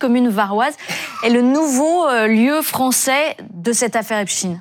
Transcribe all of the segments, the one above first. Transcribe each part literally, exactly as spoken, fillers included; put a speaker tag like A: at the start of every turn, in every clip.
A: commune varoise, est le nouveau euh, lieu français de cette affaire Epstein.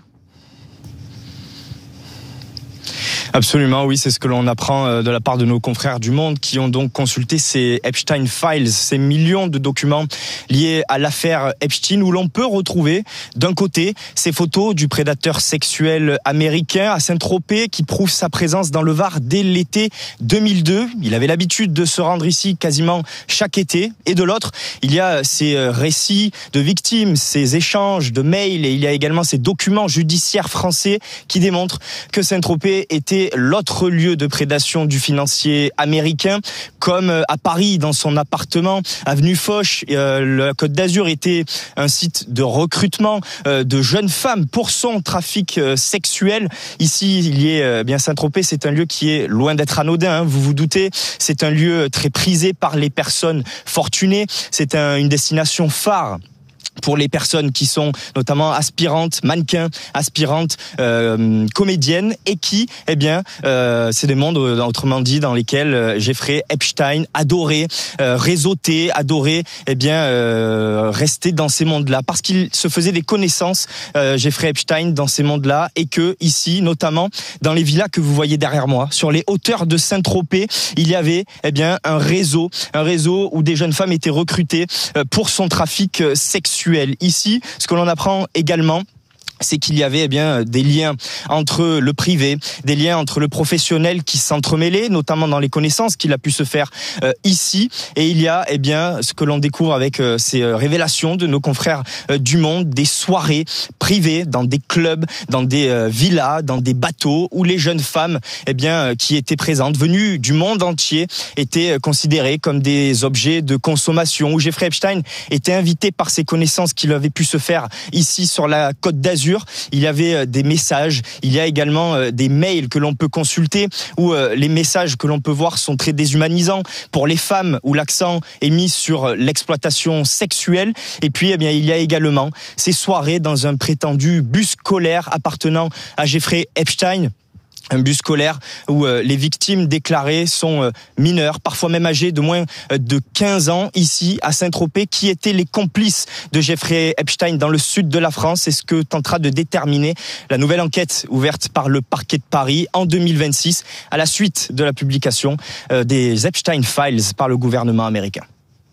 B: Absolument, oui, c'est ce que l'on apprend de la part de nos confrères du Monde qui ont donc consulté ces Epstein Files, ces millions de documents liés à l'affaire Epstein, où l'on peut retrouver d'un côté ces photos du prédateur sexuel américain à Saint-Tropez qui prouve sa présence dans le Var dès l'été deux mille deux. Il avait l'habitude de se rendre ici quasiment chaque été. Et de l'autre, il y a ces récits de victimes, ces échanges de mails, et il y a également ces documents judiciaires français qui démontrent que Saint-Tropez était l'autre lieu de prédation du financier américain, comme à Paris, dans son appartement, avenue Foch. Euh, la Côte d'Azur était un site de recrutement euh, de jeunes femmes pour son trafic euh, sexuel. Ici, il y est euh, bien Saint-Tropez, c'est un lieu qui est loin d'être anodin, hein, vous vous doutez. C'est un lieu très prisé par les personnes fortunées. C'est un, une destination phare pour les personnes qui sont notamment aspirantes, mannequins, aspirantes, euh, comédiennes, et qui, eh bien, euh, c'est des mondes, autrement dit, dans lesquels Jeffrey Epstein adorait euh, réseauter, adorait, eh bien, euh, rester dans ces mondes-là, parce qu'il se faisait des connaissances, euh, Jeffrey Epstein, dans ces mondes-là, et que ici, notamment, dans les villas que vous voyez derrière moi, sur les hauteurs de Saint-Tropez, il y avait, eh bien, un réseau, un réseau où des jeunes femmes étaient recrutées euh, pour son trafic sexuel. Ici, ce que l'on apprend également, c'est qu'il y avait eh bien des liens entre le privé, des liens entre le professionnel qui s'entremêlaient, notamment dans les connaissances qu'il a pu se faire euh, ici. Et il y a eh bien ce que l'on découvre avec euh, ces révélations de nos confrères euh, du Monde, des soirées privées dans des clubs, dans des euh, villas, dans des bateaux, où les jeunes femmes eh bien euh, qui étaient présentes, venues du monde entier, étaient euh, considérées comme des objets de consommation. Où Jeffrey Epstein était invité par ses connaissances qu'il avait pu se faire ici sur la Côte d'Azur. Il y avait des messages, il y a également des mails que l'on peut consulter où les messages que l'on peut voir sont très déshumanisants pour les femmes, où l'accent est mis sur l'exploitation sexuelle. Et puis, eh bien, il y a également ces soirées dans un prétendu bus scolaire appartenant à Jeffrey Epstein. Un bus scolaire où euh, les victimes déclarées sont euh, mineures, parfois même âgées de moins euh, de quinze ans, ici à Saint-Tropez, qui étaient les complices de Jeffrey Epstein dans le sud de la France. C'est ce que tentera de déterminer la nouvelle enquête ouverte par le parquet de Paris en deux mille vingt-six, à la suite de la publication euh, des Epstein Files par le gouvernement américain.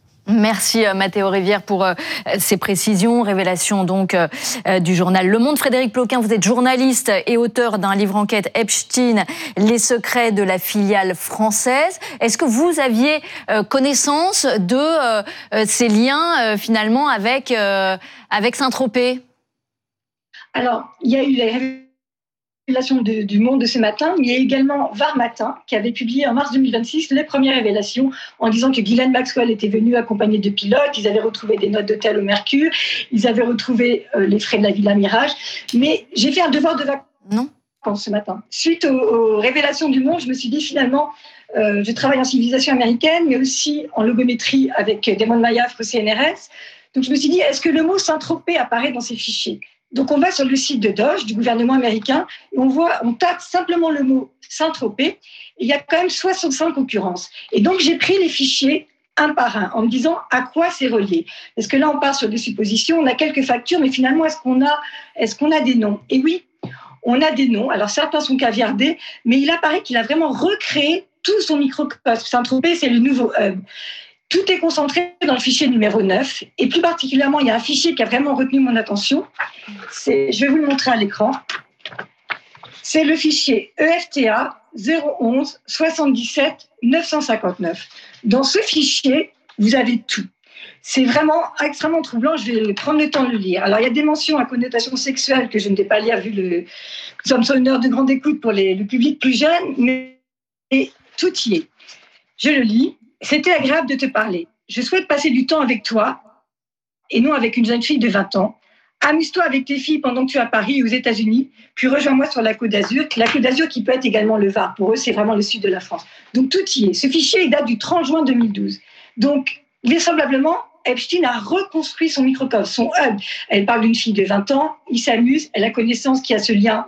A: Merci Mathéo Rivière pour euh, ces précisions, révélations donc euh, du journal Le Monde. Frédéric Ploquin, vous êtes journaliste et auteur d'un livre enquête Epstein, les secrets de la filiale française. Est-ce que vous aviez euh, connaissance de euh, ces liens euh, finalement avec, euh, avec Saint-Tropez ?
C: Alors, il y a eu les De, du Monde de ce matin, mais il y a également Var Matin qui avait publié en mars deux mille vingt-six les premières révélations en disant que Ghislaine Maxwell était venue accompagnée de pilotes, ils avaient retrouvé des notes d'hôtel au Mercure, ils avaient retrouvé euh, les frais de la Villa Mirage, mais j'ai fait un devoir de vacances ce matin. Suite aux, aux révélations du Monde, je me suis dit finalement, euh, je travaille en civilisation américaine, mais aussi en logométrie avec Damon Mayaf au C N R S, donc je me suis dit, est-ce que le mot Saint-Tropez apparaît dans ces fichiers ? Donc, on va sur le site de Doge, du gouvernement américain, et on voit, on tape simplement le mot Saint-Tropez, et il y a quand même soixante-cinq occurrences. Et donc, j'ai pris les fichiers un par un, en me disant à quoi c'est relié. Parce que là, on part sur des suppositions, on a quelques factures, mais finalement, est-ce qu'on a, est-ce qu'on a des noms ? Et oui, on a des noms. Alors, certains sont caviardés, mais il apparaît qu'il a vraiment recréé tout son microcosme. Saint-Tropez, c'est le nouveau hub. Tout est concentré dans le fichier numéro neuf. Et plus particulièrement, il y a un fichier qui a vraiment retenu mon attention. C'est, je vais vous le montrer à l'écran. C'est le fichier E F T A zéro onze soixante-dix-sept neuf cent cinquante-neuf. Dans ce fichier, vous avez tout. C'est vraiment extrêmement troublant. Je vais prendre le temps de le lire. Alors, il y a des mentions à connotation sexuelle que je ne vais pas lire vu le... Nous sommes sur une heure de grande écoute pour les, le public plus jeune, mais tout y est. Je le lis. C'était agréable de te parler. Je souhaite passer du temps avec toi et non avec une jeune fille de vingt ans. Amuse-toi avec tes filles pendant que tu es à Paris et aux États-Unis, puis rejoins-moi sur la Côte d'Azur. La Côte d'Azur qui peut être également le Var. Pour eux, c'est vraiment le sud de la France. Donc, tout y est. Ce fichier, il date du trente juin deux mille douze. Donc, vraisemblablement, Epstein a reconstruit son microcosme, son hub. Elle parle d'une fille de vingt ans, il s'amuse, elle a connaissance qu'il y a ce lien,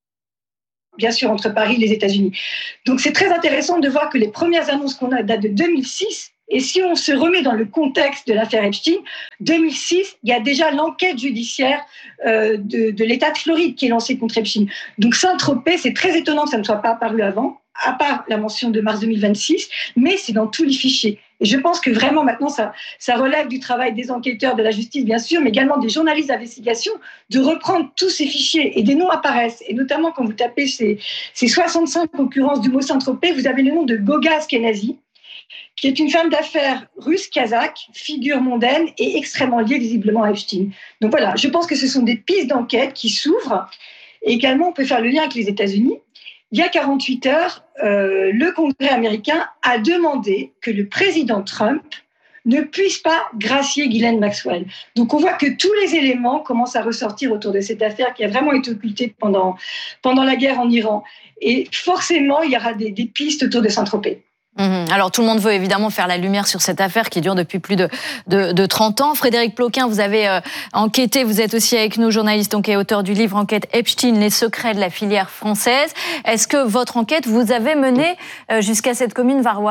C: bien sûr, entre Paris et les États-Unis. Donc, c'est très intéressant de voir que les premières annonces qu'on a datent de deux mille six Et si on se remet dans le contexte de l'affaire Epstein, deux mille six, il y a déjà l'enquête judiciaire euh, de, de l'État de Floride qui est lancée contre Epstein. Donc Saint-Tropez, c'est très étonnant que ça ne soit pas apparu avant, à part la mention de mars deux mille vingt-six, mais c'est dans tous les fichiers. Et je pense que vraiment maintenant, ça, ça relève du travail des enquêteurs, de la justice bien sûr, mais également des journalistes d'investigation, de reprendre tous ces fichiers. Et des noms apparaissent. Et notamment quand vous tapez ces, ces soixante-cinq occurrences du mot Saint-Tropez, vous avez le nom de Goga Askenazi, qui est une femme d'affaires russe-kazakh, figure mondaine et extrêmement liée visiblement à Epstein. Donc voilà, je pense que ce sont des pistes d'enquête qui s'ouvrent. Et également, on peut faire le lien avec les États-Unis. Il y a quarante-huit heures, euh, le Congrès américain a demandé que le président Trump ne puisse pas gracier Ghislaine Maxwell. Donc on voit que tous les éléments commencent à ressortir autour de cette affaire qui a vraiment été occultée pendant, pendant la guerre en Iran. Et forcément, il y aura des, des pistes autour de Saint-Tropez.
A: Mmh. Alors tout le monde veut évidemment faire la lumière sur cette affaire qui dure depuis plus de, de, de trente ans. Frédéric Ploquin, vous avez euh, enquêté, vous êtes aussi avec nous, journaliste donc, et auteur du livre Enquête Epstein, les secrets de la filière française. Est-ce que votre enquête vous avez mené euh, jusqu'à cette commune varoise ?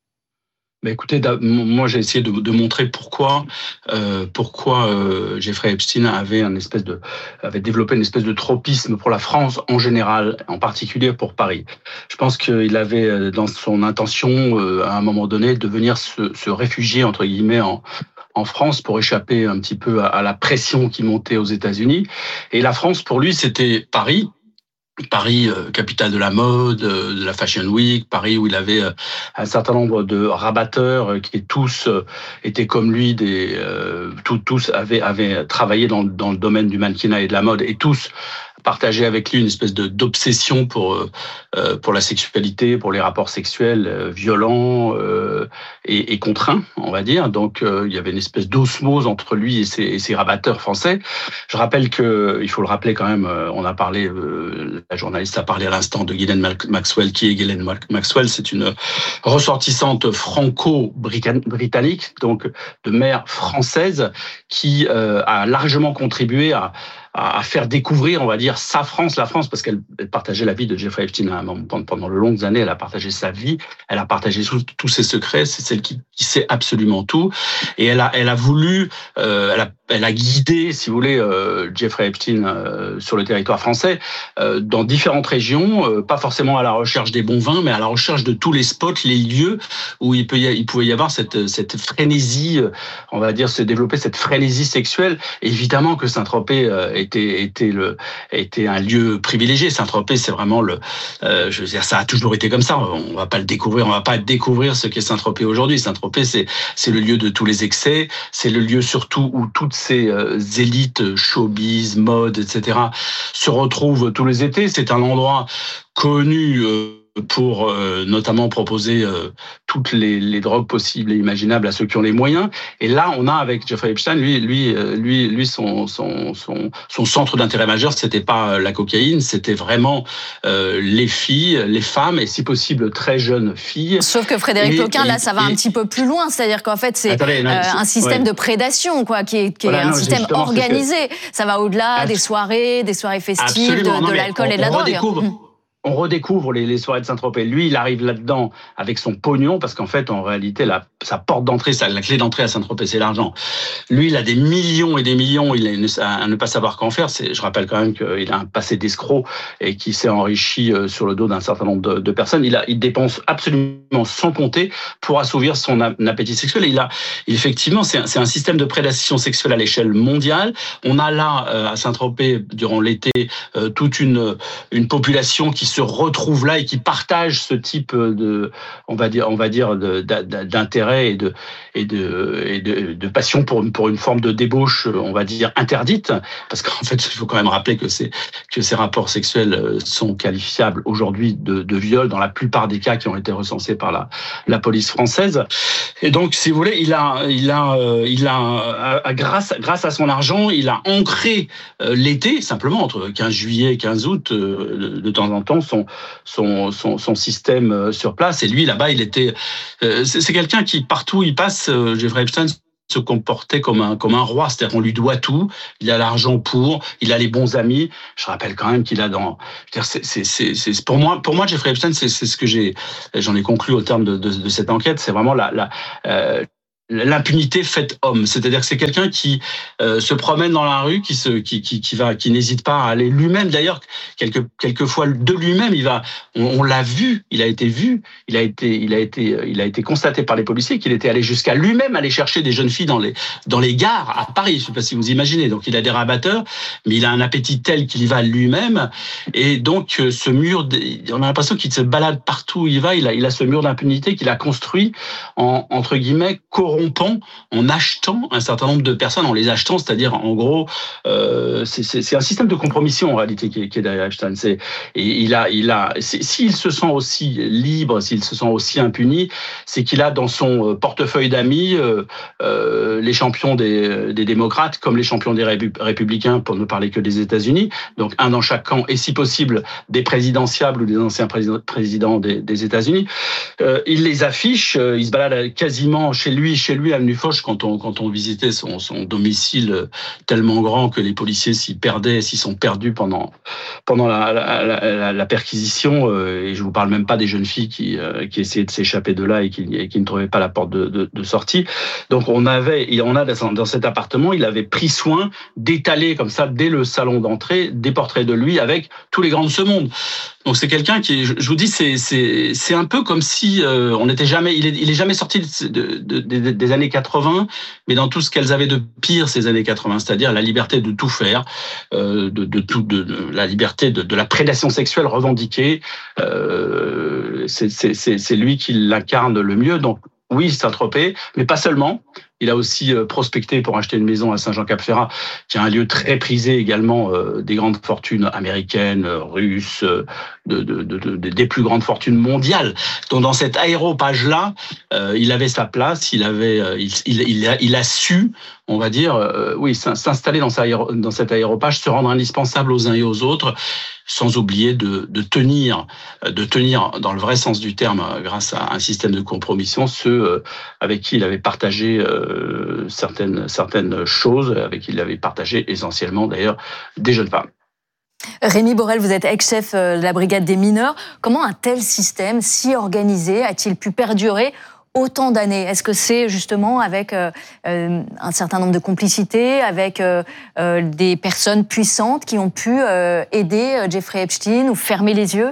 D: Bah écoutez, moi j'ai essayé de, de montrer pourquoi, euh, pourquoi euh, Jeffrey Epstein avait un espèce de, avait développé une espèce de tropisme pour la France en général, en particulier pour Paris. Je pense qu'il avait dans son intention, euh, à un moment donné, de venir se, se réfugier entre guillemets en en France pour échapper un petit peu à, à la pression qui montait aux États-Unis. Et la France, pour lui, c'était Paris. Paris, euh, capitale de la mode, euh, de la Fashion Week, Paris où il avait euh, un certain nombre de rabatteurs euh, qui tous euh, étaient comme lui, des, euh, tous, tous avaient, avaient travaillé dans, dans le domaine du mannequinat et de la mode et tous partageaient avec lui une espèce de d'obsession pour euh, pour la sexualité, pour les rapports sexuels euh, violents euh, et, et contraints, on va dire. Donc euh, il y avait une espèce d'osmose entre lui et ses, et ses rabatteurs français. Je rappelle que, il faut le rappeler quand même, euh, on a parlé, euh, la journaliste a parlé à l'instant de Ghislaine Maxwell. Qui est Ghislaine Maxwell? C'est une ressortissante franco-britannique, donc de mère française, qui euh, a largement contribué à à faire découvrir, on va dire, sa France, la France, parce qu'elle partageait la vie de Jeffrey Epstein pendant de longues années. Elle a partagé sa vie, elle a partagé tous ses secrets. C'est celle qui, qui sait absolument tout. Et elle a, elle a voulu, euh, elle a, elle a guidé, si vous voulez, euh, Jeffrey Epstein euh, sur le territoire français, euh, dans différentes régions, euh, pas forcément à la recherche des bons vins, mais à la recherche de tous les spots, les lieux où il, peut y, il pouvait y avoir cette, cette frénésie, euh, on va dire, se développer cette frénésie sexuelle. Évidemment que Saint-Tropez euh, était était le était un lieu privilégié. Saint-Tropez, c'est vraiment le euh, je veux dire, ça a toujours été comme ça. On va pas le découvrir, on va pas découvrir ce qu'est Saint-Tropez aujourd'hui. Saint-Tropez, c'est c'est le lieu de tous les excès, c'est le lieu surtout où toutes ces euh, élites showbiz, mode, et cetera se retrouvent tous les étés. C'est un endroit connu euh, pour euh, notamment proposer euh, toutes les, les drogues possibles et imaginables à ceux qui ont les moyens. Et là, on a avec Jeffrey Epstein, lui, lui, euh, lui, lui, son, son, son, son centre d'intérêt majeur, c'était pas la cocaïne, c'était vraiment euh, les filles, les femmes, et si possible très jeunes filles.
A: Sauf que Frédéric Ploquin, là, ça va et, un petit peu plus loin, c'est-à-dire qu'en fait, c'est attendez, non, euh, un système ouais. de prédation, quoi, qui est, qui voilà, est un non, système organisé. Que... Ça va au-delà Absol- des soirées, des soirées festives, Absolument, de, de l'alcool on, et de la drogue. Mmh.
D: On redécouvre les, les soirées de Saint-Tropez. Lui, il arrive là-dedans avec son pognon, parce qu'en fait, en réalité, la, sa porte d'entrée, sa, la clé d'entrée à Saint-Tropez, c'est l'argent. Lui, il a des millions et des millions, il est à, à ne pas savoir qu'en faire. C'est, je rappelle quand même qu'il a un passé d'escroc et qu'il s'est enrichi euh, sur le dos d'un certain nombre de, de personnes. Il, a, il dépense absolument sans compter pour assouvir son a, appétit sexuel. Et il a, effectivement, c'est un, c'est un système de prédation sexuelle à l'échelle mondiale. On a là, euh, à Saint-Tropez, durant l'été, euh, toute une, une population qui se retrouvent là et qui partagent ce type de, on va dire, on va dire de, de, d'intérêt et de et de et de, de passion pour pour une forme de débauche, on va dire interdite, parce qu'en fait, il faut quand même rappeler que c'est que ces rapports sexuels sont qualifiables aujourd'hui de, de viol dans la plupart des cas qui ont été recensés par la la police française. Et donc, si vous voulez, il a il a il a grâce grâce à son argent, il a ancré l'été simplement entre quinze juillet et quinze août de, de temps en temps son, son, son, son système sur place. Et lui, là-bas, il était... Euh, c'est, c'est quelqu'un qui, partout où il passe, euh, Jeffrey Epstein, se comportait comme un comme un roi, c'est-à-dire qu'on lui doit tout, il a l'argent pour, il a les bons amis. Je rappelle quand même qu'il a dans, je veux dire, c'est c'est c'est, c'est pour moi pour moi Jeffrey Epstein, c'est c'est ce que j'ai j'en ai conclu au terme de de, de cette enquête, c'est vraiment la la euh, l'impunité faite homme, c'est-à-dire que c'est quelqu'un qui euh, se promène dans la rue, qui se, qui, qui, qui va, qui n'hésite pas à aller lui-même. D'ailleurs, quelques, quelquefois de lui-même, il va. On, on l'a vu, il a été vu, il a été, il a été, il a été constaté par les policiers qu'il était allé jusqu'à lui-même aller chercher des jeunes filles dans les, dans les gares à Paris. Je ne sais pas si vous imaginez. Donc, il a des rabatteurs, mais il a un appétit tel qu'il y va lui-même. Et donc, ce mur, on a l'impression qu'il se balade partout où il va. Il a, il a ce mur d'impunité qu'il a construit en entre guillemets corrompu, en achetant un certain nombre de personnes, en les achetant, c'est-à-dire en gros, euh, c'est, c'est, c'est un système de compromission en réalité qui est, qui est derrière Epstein. C'est, et il a, il a, s'il se sent aussi libre, s'il se sent aussi impuni, c'est qu'il a dans son portefeuille d'amis euh, euh, les champions des, des démocrates comme les champions des républicains, pour ne parler que des États-Unis. Donc un dans chaque camp, et si possible des présidentiables ou des anciens présidents des, des États-Unis. Euh, il les affiche, euh, il se balade quasiment chez lui. Chez lui, avenue Foch, quand on, quand on visitait son, son domicile tellement grand que les policiers s'y perdaient, s'y sont perdus pendant, pendant la, la, la, la perquisition, euh, et je vous parle même pas des jeunes filles qui, euh, qui essayaient de s'échapper de là et qui, et qui ne trouvaient pas la porte de, de, de sortie. Donc on avait, et on a dans, dans cet appartement, il avait pris soin d'étaler comme ça, dès le salon d'entrée, des portraits de lui avec tous les grands de ce monde. Donc c'est quelqu'un qui, je vous dis, c'est c'est c'est un peu comme si euh, on n'était jamais, il est il est jamais sorti de, de, de, des années quatre-vingts, mais dans tout ce qu'elles avaient de pire ces années quatre-vingts, c'est-à-dire la liberté de tout faire, euh, de de tout, de, de la liberté de, de la prédation sexuelle revendiquée. Euh, c'est c'est c'est c'est lui qui l'incarne le mieux. Donc oui, Saint-Tropez, mais pas seulement. Il a aussi prospecté pour acheter une maison à Saint-Jean-Cap-Ferrat, qui est un lieu très prisé également euh, des grandes fortunes américaines, russes, de, de, de, de, des plus grandes fortunes mondiales. Donc dans cet aéropage-là, euh, il avait sa place, il avait, euh, il, il, il, a, il a su, on va dire, euh, oui, s'installer dans, sa aéro, dans cet aéropage, se rendre indispensable aux uns et aux autres, sans oublier de, de tenir, de tenir dans le vrai sens du terme, grâce à un système de compromission, ceux avec qui il avait partagé euh, certaines certaines choses, avec qui il avait partagé essentiellement d'ailleurs des jeunes femmes.
A: Rémi Borel, vous êtes ex-chef de la brigade des mineurs. Comment un tel système si organisé a-t-il pu perdurer autant d'années? Est-ce que c'est justement avec euh, un certain nombre de complicités, avec euh, euh, des personnes puissantes qui ont pu euh, aider Jeffrey Epstein ou fermer les yeux?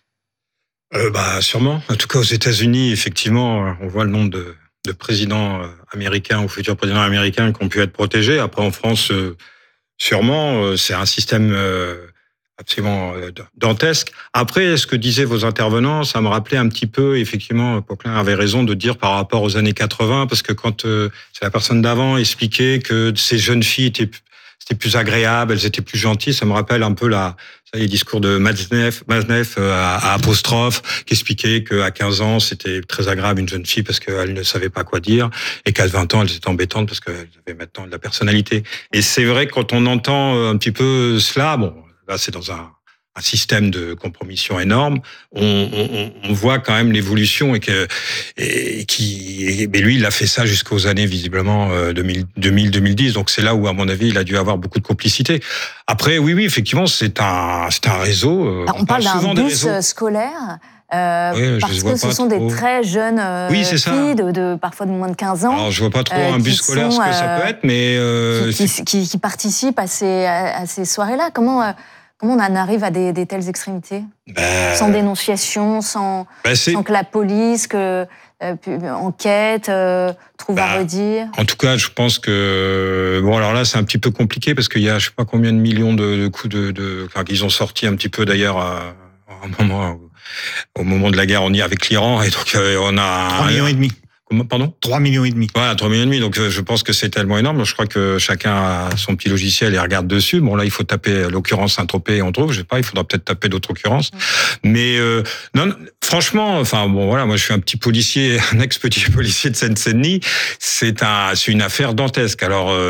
E: euh, bah, Sûrement. En tout cas, aux États-Unis, effectivement, on voit le nombre de, de présidents américains ou futurs présidents américains qui ont pu être protégés. Après, en France, euh, sûrement, euh, c'est un système euh, absolument dantesque. Après, ce que disaient vos intervenants, ça me rappelait un petit peu, effectivement, Poquelin avait raison de dire par rapport aux années quatre-vingts, parce que quand euh, c'est la personne d'avant expliquait que ces jeunes filles étaient, c'était plus agréable, elles étaient plus gentilles, ça me rappelle un peu la, les discours de Matzneff, Matzneff à, à apostrophe, qui expliquait qu'à quinze ans, c'était très agréable une jeune fille parce qu'elle ne savait pas quoi dire, et qu'à vingt ans, elle était embêtante parce qu'elle avait maintenant de la personnalité. Et c'est vrai que quand on entend un petit peu cela, bon, là, c'est dans un, un système de compromission énorme. On, on, on voit quand même l'évolution et que, et qui, et, mais lui, il a fait ça jusqu'aux années visiblement deux mille, deux mille, deux mille dix. Donc c'est là où, à mon avis, il a dû avoir beaucoup de complicité. Après, oui, oui, effectivement, c'est un, c'est un réseau.
A: On, on parle, parle d'un bus scolaire. Euh, oui, parce que ce sont trop. des très jeunes euh, oui, filles, de, de, parfois de moins de quinze ans.
E: Alors, je vois pas trop euh, un bus scolaire sont, ce que ça peut être, mais...
A: Euh, qui, qui, qui, qui participent à ces, à, à ces soirées-là. Comment, euh, comment on en arrive à des, des telles extrémités ben... Sans dénonciation, sans, ben sans que la police, que euh, enquête, euh, trouve ben, à redire.
E: En tout cas, je pense que... Bon, alors là, c'est un petit peu compliqué, parce qu'il y a je sais pas combien de millions de, de coups de... de enfin, qu'ils ont sorti un petit peu, d'ailleurs, à, à un moment... au moment de la guerre, on y est avec l'Iran, et donc euh, on a...
F: trois millions et demi.
E: Comment, pardon?
F: trois millions et demi.
E: Voilà, trois millions et demi. Donc je pense que c'est tellement énorme. Je crois que chacun a son petit logiciel et regarde dessus. Bon, là, il faut taper l'occurrence Saint-Tropez et on trouve. Je sais pas, il faudra peut-être taper d'autres occurrences. Mmh. Mais euh, non, franchement, enfin bon, voilà, moi je suis un petit policier, un ex-petit policier de Seine-Saint-Denis. C'est un, c'est une affaire dantesque. Alors euh,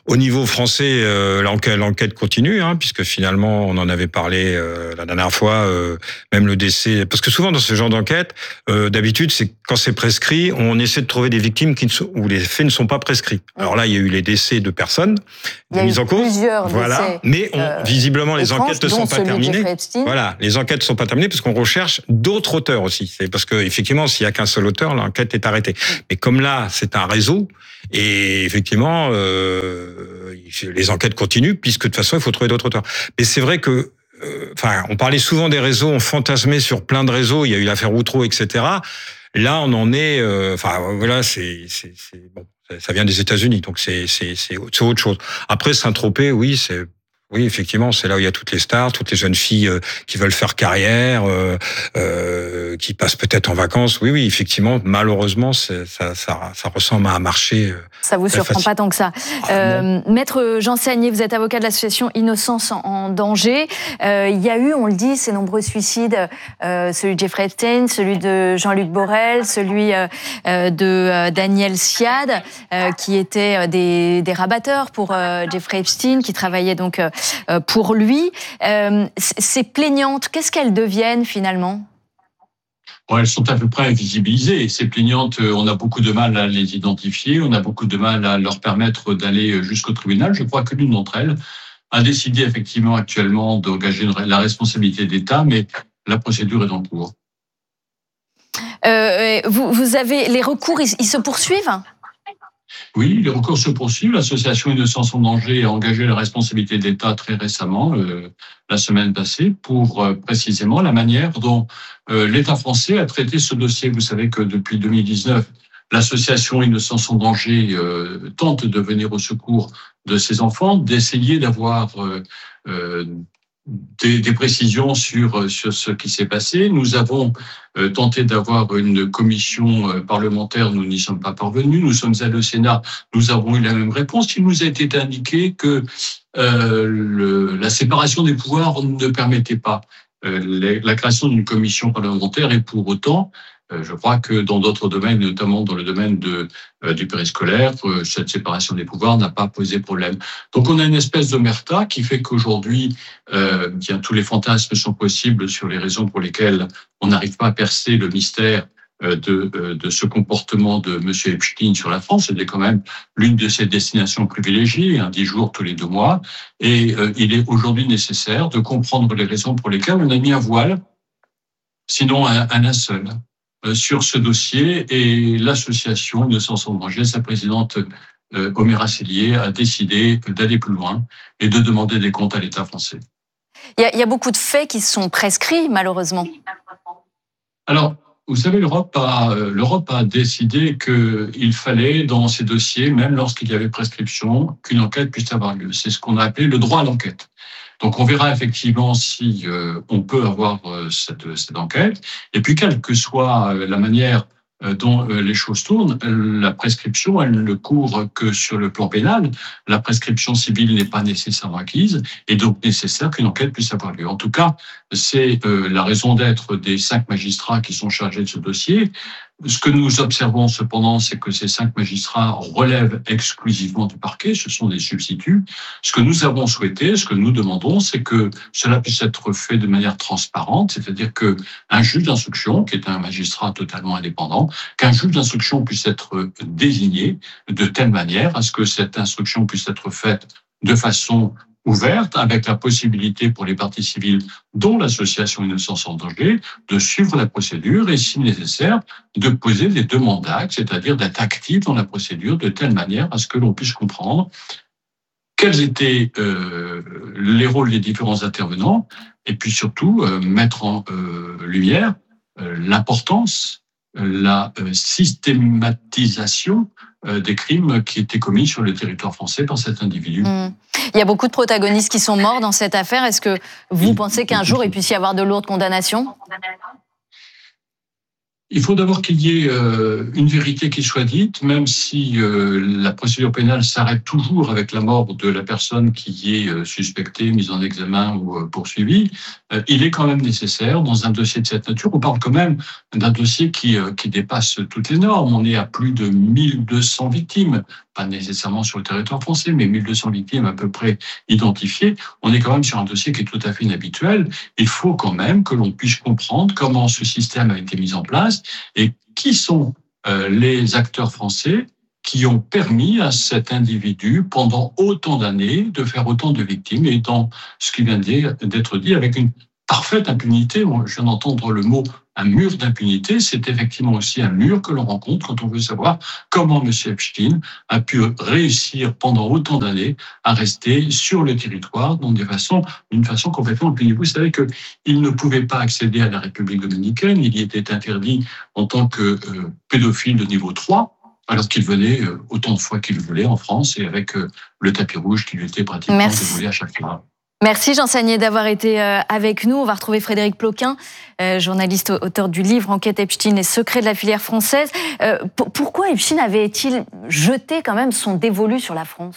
E: Au niveau français, euh, l'enquête, l'enquête continue, hein, puisque finalement, on en avait parlé euh, la dernière fois, euh, même le décès. Parce que souvent, dans ce genre d'enquête, euh, d'habitude, c'est quand c'est prescrit, on essaie de trouver des victimes qui ne sont, où les faits ne sont pas prescrits. Alors là, il y a eu les décès de personnes,
A: il y a
E: mises
A: eu
E: en cause.
A: Plusieurs
E: voilà.
A: décès,
E: Mais on,
A: euh,
E: visiblement, les enquêtes ne sont pas terminées.
A: Voilà,
E: les enquêtes ne sont pas terminées parce qu'on recherche d'autres auteurs aussi. C'est parce que effectivement, s'il y a qu'un seul auteur, l'enquête est arrêtée. Mais comme là, c'est un réseau. Et effectivement, euh, les enquêtes continuent, puisque de toute façon, il faut trouver d'autres auteurs. Mais c'est vrai que, euh, enfin, on parlait souvent des réseaux, on fantasmait sur plein de réseaux. Il y a eu l'affaire Outreau, et cetera. Là, on en est. Euh, enfin, voilà, c'est, c'est, c'est bon. Ça vient des États-Unis, donc c'est, c'est, c'est, c'est autre chose. Après, Saint-Tropez, oui, c'est. Oui, effectivement, c'est là où il y a toutes les stars, toutes les jeunes filles euh, qui veulent faire carrière, euh, euh, qui passent peut-être en vacances. Oui, oui, effectivement, malheureusement, c'est, ça, ça, ça ressemble à un marché. Euh,
A: ça vous surprend facile. Pas tant que ça. Euh, Maître Jean Séanier, vous êtes avocat de l'association Innocence en danger. Euh, il y a eu, on le dit, ces nombreux suicides, euh, celui de Jeffrey Epstein, celui de Jean-Luc Borrell, celui euh, de euh, Daniel Siad, euh, qui étaient des, des rabatteurs pour euh, Jeffrey Epstein, qui travaillaient donc euh, pour lui. Euh, ces plaignantes, qu'est-ce qu'elles deviennent finalement ?
F: Bon, elles sont à peu près invisibilisées. Ces plaignantes, on a beaucoup de mal à les identifier, on a beaucoup de mal à leur permettre d'aller jusqu'au tribunal. Je crois que l'une d'entre elles a décidé effectivement actuellement d'engager la responsabilité d'État, mais la procédure est en cours.
A: Euh, vous, vous avez les recours, ils, ils se poursuivent ?
F: Oui, les recours se poursuivent. L'association Innocence en danger a engagé la responsabilité d'État très récemment, euh, la semaine passée, pour euh, précisément la manière dont euh, l'État français a traité ce dossier. Vous savez que depuis deux mille dix-neuf, l'association Innocence en danger euh, tente de venir au secours de ces enfants, d'essayer d'avoir euh, euh, Des, des précisions sur sur ce qui s'est passé. Nous avons euh, tenté d'avoir une commission euh, parlementaire, nous n'y sommes pas parvenus. Nous sommes allés au Sénat, nous avons eu la même réponse. Il nous a été indiqué que euh, le, la séparation des pouvoirs ne permettait pas euh, les, la création d'une commission parlementaire, et pour autant, euh, je crois que dans d'autres domaines, notamment dans le domaine de, euh, du périscolaire, euh, cette séparation des pouvoirs n'a pas posé problème. Donc on a une espèce d'omerta qui fait qu'aujourd'hui, euh, bien, tous les fantasmes sont possibles sur les raisons pour lesquelles on n'arrive pas à percer le mystère euh, de, euh, de ce comportement de M. Epstein sur la France. C'était quand même l'une de ses destinations privilégiées, hein, dix jours tous les deux mois. Et euh, il est aujourd'hui nécessaire de comprendre les raisons pour lesquelles on a mis un voile, sinon un, un linceul, sur ce dossier, et l'association Innocence en danger, sa présidente euh, Oméra Sellier, a décidé d'aller plus loin et de demander des comptes à l'État français.
A: Il y a, il y a beaucoup de faits qui sont prescrits, malheureusement.
F: Alors, vous savez, l'Europe a, l'Europe a décidé qu'il fallait, dans ces dossiers, même lorsqu'il y avait prescription, qu'une enquête puisse avoir lieu. C'est ce qu'on a appelé le droit à l'enquête. Donc, on verra effectivement si euh, on peut avoir euh, cette, cette enquête. Et puis, quelle que soit euh, la manière euh, dont euh, les choses tournent, la prescription, elle ne court que sur le plan pénal. La prescription civile n'est pas nécessairement acquise, et donc nécessaire qu'une enquête puisse avoir lieu. En tout cas, c'est euh, la raison d'être des cinq magistrats qui sont chargés de ce dossier. Ce que nous observons cependant, c'est que ces cinq magistrats relèvent exclusivement du parquet, ce sont des substituts. Ce que nous avons souhaité, ce que nous demandons, c'est que cela puisse être fait de manière transparente, c'est-à-dire que un juge d'instruction, qui est un magistrat totalement indépendant, qu'un juge d'instruction puisse être désigné de telle manière à ce que cette instruction puisse être faite de façon ouverte, avec la possibilité pour les parties civiles, dont l'association Innocence en danger, de suivre la procédure et, si nécessaire, de poser des demandes d'actes, c'est-à-dire d'être actif dans la procédure de telle manière à ce que l'on puisse comprendre quels étaient euh, les rôles des différents intervenants, et puis surtout euh, mettre en euh, lumière euh, l'importance, la euh, systématisation euh, des crimes qui étaient commis sur le territoire français par cet individu.
A: Mmh. Il y a beaucoup de protagonistes qui sont morts dans cette affaire. Est-ce que vous oui. pensez qu'un jour il puisse y avoir de lourdes condamnations ?
F: Il faut d'abord qu'il y ait euh, une vérité qui soit dite, même si euh, la procédure pénale s'arrête toujours avec la mort de la personne qui est euh, suspectée, mise en examen ou euh, poursuivie. Euh, il est quand même nécessaire, dans un dossier de cette nature, on parle quand même d'un dossier qui, euh, qui dépasse toutes les normes. On est à plus de mille deux cents victimes pas nécessairement sur le territoire français, mais mille deux cents victimes à peu près identifiées. On est quand même sur un dossier qui est tout à fait inhabituel. Il faut quand même que l'on puisse comprendre comment ce système a été mis en place et qui sont euh, les acteurs français qui ont permis à cet individu, pendant autant d'années, de faire autant de victimes, et dans ce qui vient d'être dit, avec une parfaite impunité. Moi, je viens d'entendre le mot un mur d'impunité. C'est effectivement aussi un mur que l'on rencontre quand on veut savoir comment M. Epstein a pu réussir pendant autant d'années à rester sur le territoire d'une façon, d'une façon complètement impunie. Vous savez qu'il ne pouvait pas accéder à la République dominicaine. Il y était interdit en tant que euh, pédophile de niveau trois, alors qu'il venait euh, autant de fois qu'il voulait en France et avec euh, le tapis rouge qui lui était pratiquement
A: Merci.
F: déroulé à chaque fois.
A: Merci Jean Sagnier d'avoir été avec nous. On va retrouver Frédéric Ploquin, journaliste, auteur du livre Enquête Epstein, les secrets de la filière française. Pourquoi Epstein avait-il jeté quand même son dévolu sur la France ?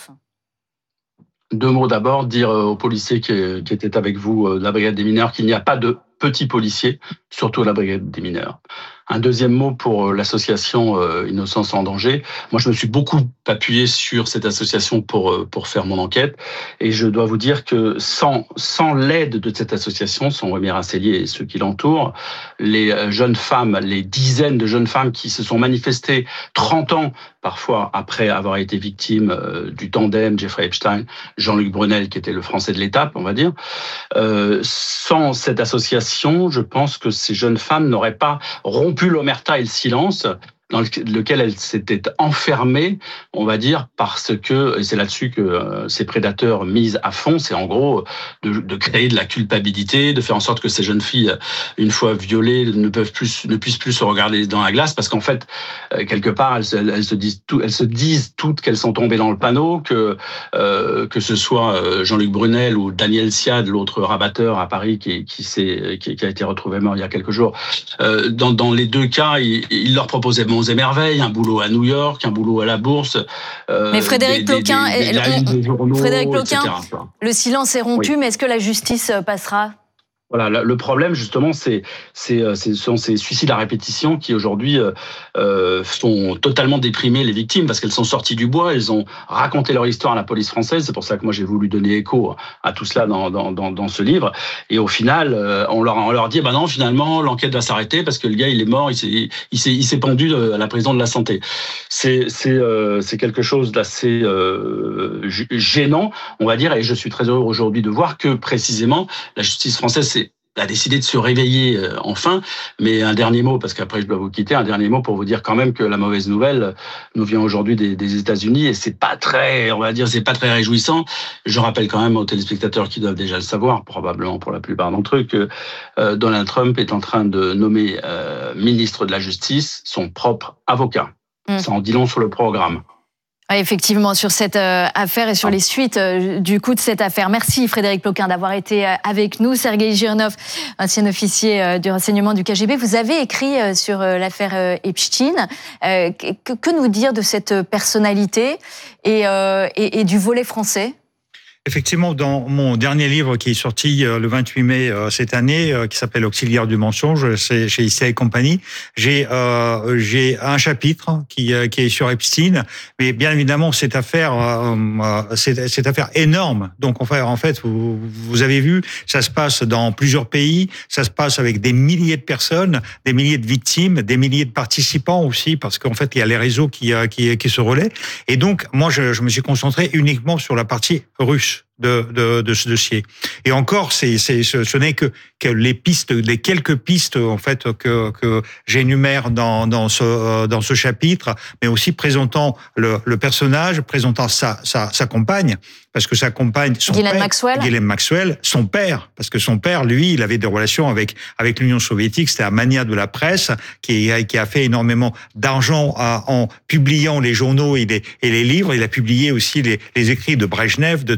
D: Deux mots d'abord, dire aux policiers qui étaient avec vous de la brigade des mineurs qu'il n'y a pas de petits policiers, surtout à la brigade des mineurs. Un deuxième mot pour l'association Innocence en danger. Moi, je me suis beaucoup appuyé sur cette association pour pour faire mon enquête, et je dois vous dire que sans sans l'aide de cette association, son Rémi Rassellier et ceux qui l'entourent, les jeunes femmes, les dizaines de jeunes femmes qui se sont manifestées trente ans parfois après avoir été victimes du tandem Jeffrey Epstein, Jean-Luc Brunel, qui était le Français de l'étape, on va dire, euh, sans cette association, je pense que ces jeunes femmes n'auraient pas rompu l'omerta et le silence dans lequel elle s'était enfermée, on va dire, parce que, et c'est là-dessus que euh, ces prédateurs misent à fond, c'est en gros de, de créer de la culpabilité, de faire en sorte que ces jeunes filles, une fois violées, ne peuvent plus, ne puissent plus se regarder dans la glace, parce qu'en fait, euh, quelque part, elles, elles se disent tout, elles se disent toutes qu'elles sont tombées dans le panneau, que euh, que ce soit Jean-Luc Brunel ou Daniel Siad, l'autre rabatteur à Paris qui qui s'est qui, qui a été retrouvé mort il y a quelques jours. Euh, dans dans les deux cas, il, il leur proposait monts et merveilles, un boulot à New York, un boulot à la bourse.
A: Euh, mais Frédéric des, Ploquin, des, des, des, des journaux, Frédéric Ploquin, et cetera, le silence est rompu, oui. Mais est-ce que la justice passera ?
D: Voilà, le problème justement, c'est c'est ce sont ces suicides à répétition qui aujourd'hui euh, font totalement déprimer les victimes parce qu'elles sont sorties du bois, elles ont raconté leur histoire à la police française. C'est pour ça que moi j'ai voulu donner écho à tout cela dans dans dans, dans ce livre. Et au final, on leur on leur dit bah non, finalement l'enquête va s'arrêter parce que le gars il est mort, il s'est il s'est il s'est pendu à la prison de la santé. C'est c'est euh, c'est quelque chose d'assez euh, gênant, on va dire. Et je suis très heureux aujourd'hui de voir que précisément la justice française a décidé de se réveiller enfin. Mais un dernier mot, parce qu'après je dois vous quitter, un dernier mot pour vous dire quand même que la mauvaise nouvelle nous vient aujourd'hui des, des États-Unis et c'est pas très, on va dire, c'est pas très réjouissant. Je rappelle quand même aux téléspectateurs qui doivent déjà le savoir, probablement pour la plupart d'entre eux, que euh, Donald Trump est en train de nommer euh, ministre de la Justice son propre avocat. Mmh. Ça en dit long sur le programme.
A: Effectivement, sur cette euh, affaire et sur les suites euh, du coup de cette affaire. Merci Frédéric Ploquin d'avoir été euh, avec nous. Sergueï Girnov, ancien officier euh, du renseignement du K G B, vous avez écrit euh, sur euh, l'affaire euh, Epstein. Euh, que, que nous dire de cette personnalité et, euh, et, et du volet français ?
G: Effectivement, dans mon dernier livre qui est sorti le vingt-huit mai cette année, qui s'appelle Auxiliaire du mensonge, c'est chez I C A et compagnie, j'ai euh, j'ai un chapitre qui qui est sur Epstein, mais bien évidemment cette affaire euh, cette, cette affaire énorme. Donc enfin en fait vous vous avez vu, ça se passe dans plusieurs pays, ça se passe avec des milliers de personnes, des milliers de victimes, des milliers de participants aussi, parce qu'en fait il y a les réseaux qui qui qui se relaient. Et donc moi je, je me suis concentré uniquement sur la partie russe de, de, de ce dossier. Et encore, c'est, c'est, ce, ce n'est que, que les pistes, les quelques pistes en fait que, que j'énumère dans, dans ce, dans ce chapitre, mais aussi présentant le, le personnage, présentant sa, sa, sa compagne, parce que sa compagne, son
A: Ghislaine
G: père,
A: Maxwell.
G: Ghislaine Maxwell, son père, parce que son père, lui, il avait des relations avec avec l'Union soviétique. C'était un mania de la presse qui qui a fait énormément d'argent à, en publiant les journaux et les et les livres. Il a publié aussi les les écrits de Brejnev, de Todorov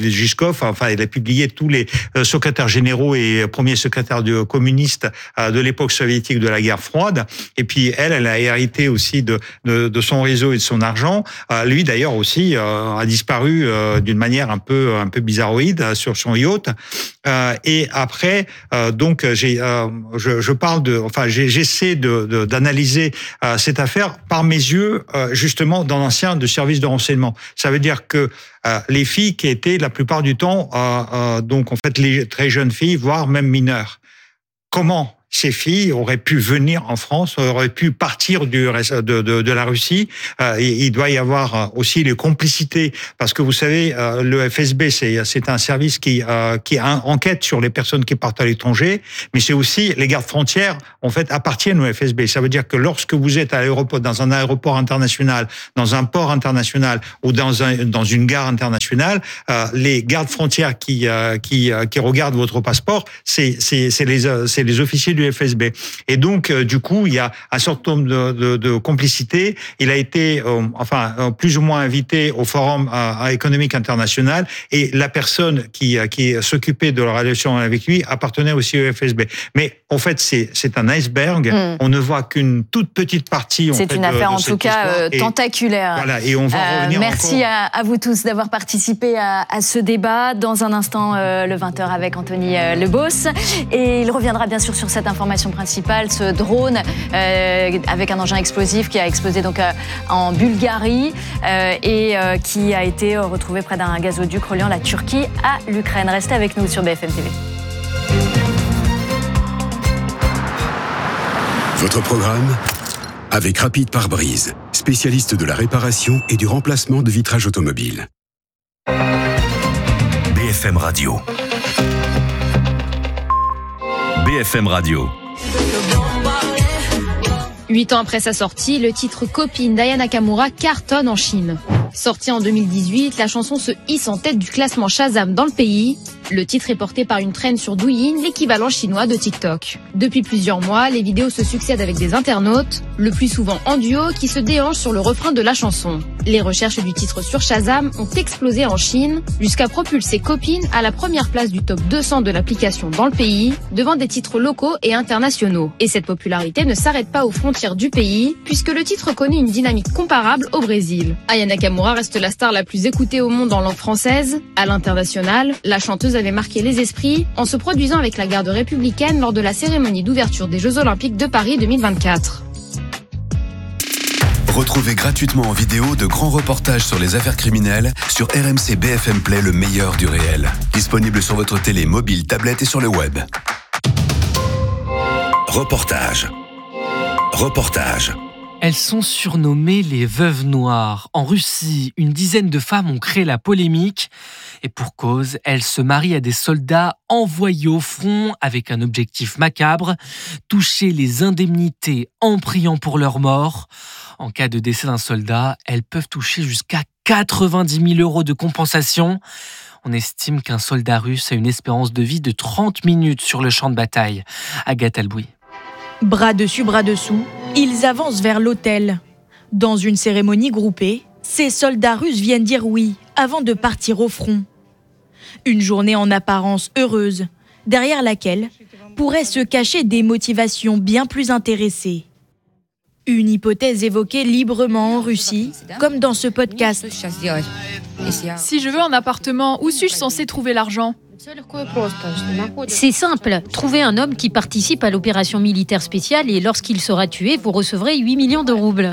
G: Giscov. Enfin, elle a publié tous les secrétaires généraux et premiers secrétaires de communistes de l'époque soviétique de la guerre froide. Et puis elle, elle a hérité aussi de, de, de son réseau et de son argent. Lui d'ailleurs aussi a disparu d'une manière un peu un peu bizarroïde sur son yacht. Et après, donc j'ai, je, je parle de, enfin j'essaie de, de, d'analyser cette affaire par mes yeux, justement dans l'ancien de service de renseignement. Ça veut dire que euh, les filles qui étaient la plupart du temps, euh, euh, donc en fait les très jeunes filles, voire même mineures. Comment ces filles auraient pu venir en France, auraient pu partir du, de, de, de la Russie. Euh, il doit y avoir aussi les complicités, parce que vous savez, euh, le F S B, c'est, c'est un service qui, euh, qui enquête sur les personnes qui partent à l'étranger, mais c'est aussi les gardes frontières, en fait, appartiennent au F S B. Ça veut dire que lorsque vous êtes à l'aéroport, dans un aéroport international, dans un port international ou dans, un, dans une gare internationale, euh, les gardes frontières qui, euh, qui, euh, qui regardent votre passeport, c'est, c'est, c'est, les, c'est les officiers du F S B. Et donc, euh, du coup, il y a un certain nombre de, de, de complicités. Il a été, euh, enfin, euh, plus ou moins invité au Forum euh, économique international, et la personne qui, qui s'occupait de la relation avec lui appartenait aussi au F S B. Mais en fait, c'est, c'est un iceberg. Mm. On ne voit qu'une toute petite partie. En
A: c'est
G: fait,
A: une affaire,
G: de, de
A: en tout cas, euh, tentaculaire.
G: Et, voilà, et on va euh, revenir
A: merci
G: encore.
A: à, à vous tous d'avoir participé à, à ce débat. Dans un instant, euh, le vingt heures avec Anthony euh, Lebos. Et il reviendra bien sûr sur cette information principale, ce drone euh, avec un engin explosif qui a explosé donc euh, en Bulgarie euh, et euh, qui a été retrouvé près d'un gazoduc reliant la Turquie à l'Ukraine. Restez avec nous sur B F M T V.
H: Votre programme avec Rapide Pare-Brise, spécialiste de la réparation et du remplacement de vitrages automobiles.
I: B F M Radio. B F M Radio.
J: Huit ans après sa sortie, le titre Copine d'Aya Nakamura cartonne en Chine. Sortie en deux mille dix-huit, la chanson se hisse en tête du classement Shazam dans le pays. Le titre est porté par une traîne sur Douyin, l'équivalent chinois de TikTok. Depuis plusieurs mois, les vidéos se succèdent avec des internautes, le plus souvent en duo, qui se déhanchent sur le refrain de la chanson. Les recherches du titre sur Shazam ont explosé en Chine, jusqu'à propulser Copine à la première place du top deux cents de l'application dans le pays, devant des titres locaux et internationaux. Et cette popularité ne s'arrête pas aux frontières du pays, puisque le titre connaît une dynamique comparable au Brésil. Aya Nakamura reste la star la plus écoutée au monde en langue française. À l'international, la chanteuse avait marqué les esprits en se produisant avec la garde républicaine lors de la cérémonie d'ouverture des Jeux Olympiques de Paris deux mille vingt-quatre.
H: Retrouvez gratuitement en vidéo de grands reportages sur les affaires criminelles sur R M C B F M Play, le meilleur du réel. Disponible sur votre télé, mobile, tablette et sur le web.
I: Reportage. Reportage.
K: Elles sont surnommées les veuves noires. En Russie, une dizaine de femmes ont créé la polémique. Et pour cause, elles se marient à des soldats envoyés au front avec un objectif macabre, toucher les indemnités en priant pour leur mort. En cas de décès d'un soldat, elles peuvent toucher jusqu'à quatre-vingt-dix mille euros de compensation. On estime qu'un soldat russe a une espérance de vie de trente minutes sur le champ de bataille. Agathe Albouy.
L: Bras dessus, bras dessous, ils avancent vers l'autel. Dans une cérémonie groupée, ces soldats russes viennent dire oui avant de partir au front. Une journée en apparence heureuse, derrière laquelle pourraient se cacher des motivations bien plus intéressées. Une hypothèse évoquée librement en Russie, comme dans ce podcast.
M: Si je veux un appartement, où suis-je censé trouver l'argent ?
N: C'est simple, trouvez un homme qui participe à l'opération militaire spéciale et lorsqu'il sera tué, vous recevrez huit millions de roubles.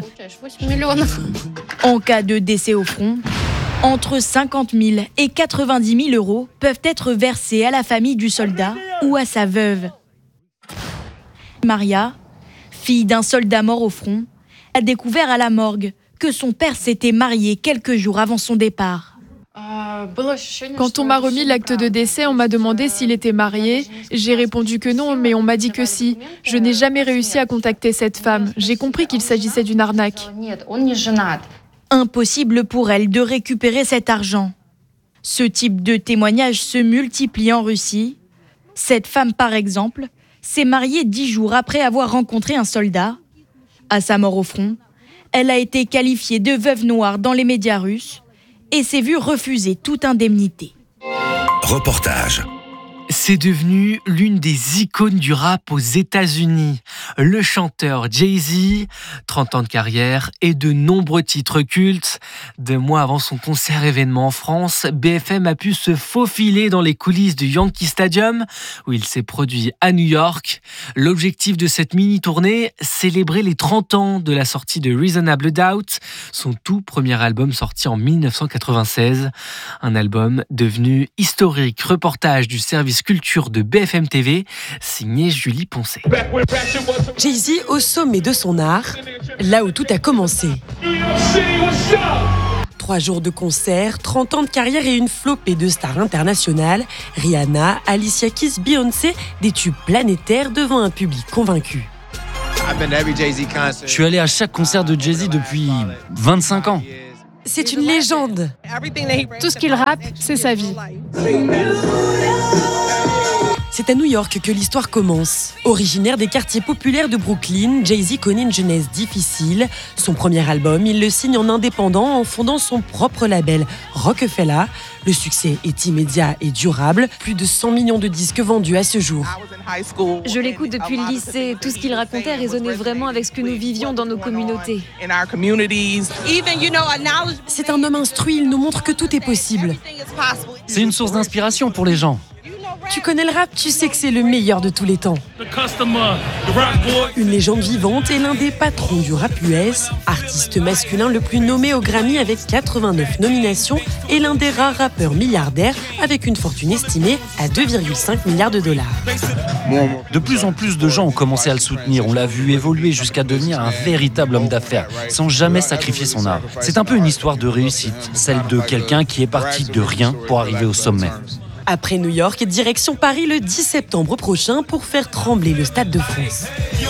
L: En cas de décès au front, entre cinquante mille et quatre-vingt-dix mille euros peuvent être versés à la famille du soldat ou à sa veuve. Maria, fille d'un soldat mort au front, a découvert à la morgue que son père s'était marié quelques jours avant son départ.
M: Quand on m'a remis l'acte de décès, on m'a demandé s'il était marié. J'ai répondu que non, mais on m'a dit que si. Je n'ai jamais réussi à contacter cette femme. J'ai compris qu'il s'agissait d'une arnaque.
L: Impossible pour elle de récupérer cet argent. Ce type de témoignage se multiplie en Russie. Cette femme, par exemple, s'est mariée dix jours après avoir rencontré un soldat. À sa mort au front, elle a été qualifiée de veuve noire dans les médias russes et s'est vue refuser toute indemnité.
I: Reportage.
K: C'est devenu l'une des icônes du rap aux États-Unis. Le chanteur Jay-Z, trente ans de carrière et de nombreux titres cultes. Deux mois avant son concert événement en France, B F M a pu se faufiler dans les coulisses du Yankee Stadium, où il s'est produit à New York. L'objectif de cette mini-tournée, célébrer les trente ans de la sortie de Reasonable Doubt, son tout premier album sorti en dix-neuf cent quatre-vingt-seize. Un album devenu historique. Reportage du service culture de B F M T V, signé Julie Poncet.
O: Jay-Z au sommet de son art, là où tout a commencé. Trois jours de concert, trente ans de carrière et une flopée de stars internationales. Rihanna, Alicia Keys, Beyoncé, des tubes planétaires devant un public convaincu.
P: Je suis allé à chaque concert de Jay-Z depuis vingt-cinq ans.
O: C'est une légende.
M: Tout ce qu'il rappe, c'est sa vie.
O: C'est à New York que l'histoire commence. Originaire des quartiers populaires de Brooklyn, Jay-Z connaît une jeunesse difficile. Son premier album, il le signe en indépendant en fondant son propre label Roc-A-Fella. Le succès est immédiat et durable. Plus de cent millions de disques vendus à ce jour.
Q: Je l'écoute depuis le lycée. Tout ce qu'il racontait résonnait vraiment avec ce que nous vivions dans nos communautés.
O: C'est un homme instruit, il nous montre que tout est possible.
P: C'est une source d'inspiration pour les gens.
O: Tu connais le rap, tu sais que c'est le meilleur de tous les temps. Une légende vivante et l'un des patrons du rap U S, artiste masculin le plus nommé au Grammy avec quatre-vingt-neuf nominations et l'un des rares rappeurs milliardaires avec une fortune estimée à deux virgule cinq milliards de dollars.
P: De plus en plus de gens ont commencé à le soutenir. On l'a vu évoluer jusqu'à devenir un véritable homme d'affaires, sans jamais sacrifier son art. C'est un peu une histoire de réussite, celle de quelqu'un qui est parti de rien pour arriver au sommet.
O: Après New York, direction Paris le dix septembre prochain pour faire trembler le Stade de France.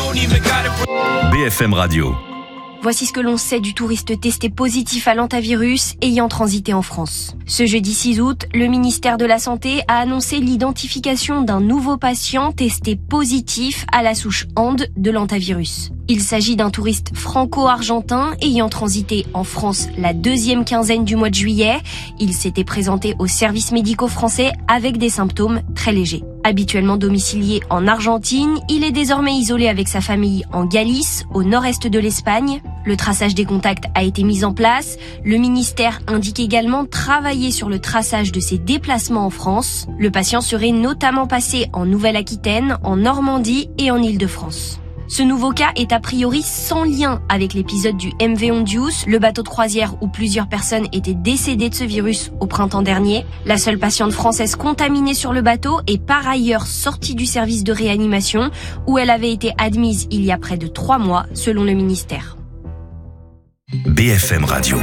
I: B F M Radio.
R: Voici ce que l'on sait du touriste testé positif à l'hantavirus ayant transité en France. Ce jeudi six août, le ministère de la Santé a annoncé l'identification d'un nouveau patient testé positif à la souche Hand de l'hantavirus. Il s'agit d'un touriste franco-argentin ayant transité en France la deuxième quinzaine du mois de juillet. Il s'était présenté aux services médicaux français avec des symptômes très légers. Habituellement domicilié en Argentine, il est désormais isolé avec sa famille en Galice, au nord-est de l'Espagne. Le traçage des contacts a été mis en place. Le ministère indique également travailler sur le traçage de ses déplacements en France. Le patient serait notamment passé en Nouvelle-Aquitaine, en Normandie et en Île-de-France. Ce nouveau cas est a priori sans lien avec l'épisode du M V Hondius, le bateau de croisière où plusieurs personnes étaient décédées de ce virus au printemps dernier. La seule patiente française contaminée sur le bateau est par ailleurs sortie du service de réanimation où elle avait été admise il y a près de trois mois, selon le ministère.
I: B F M Radio.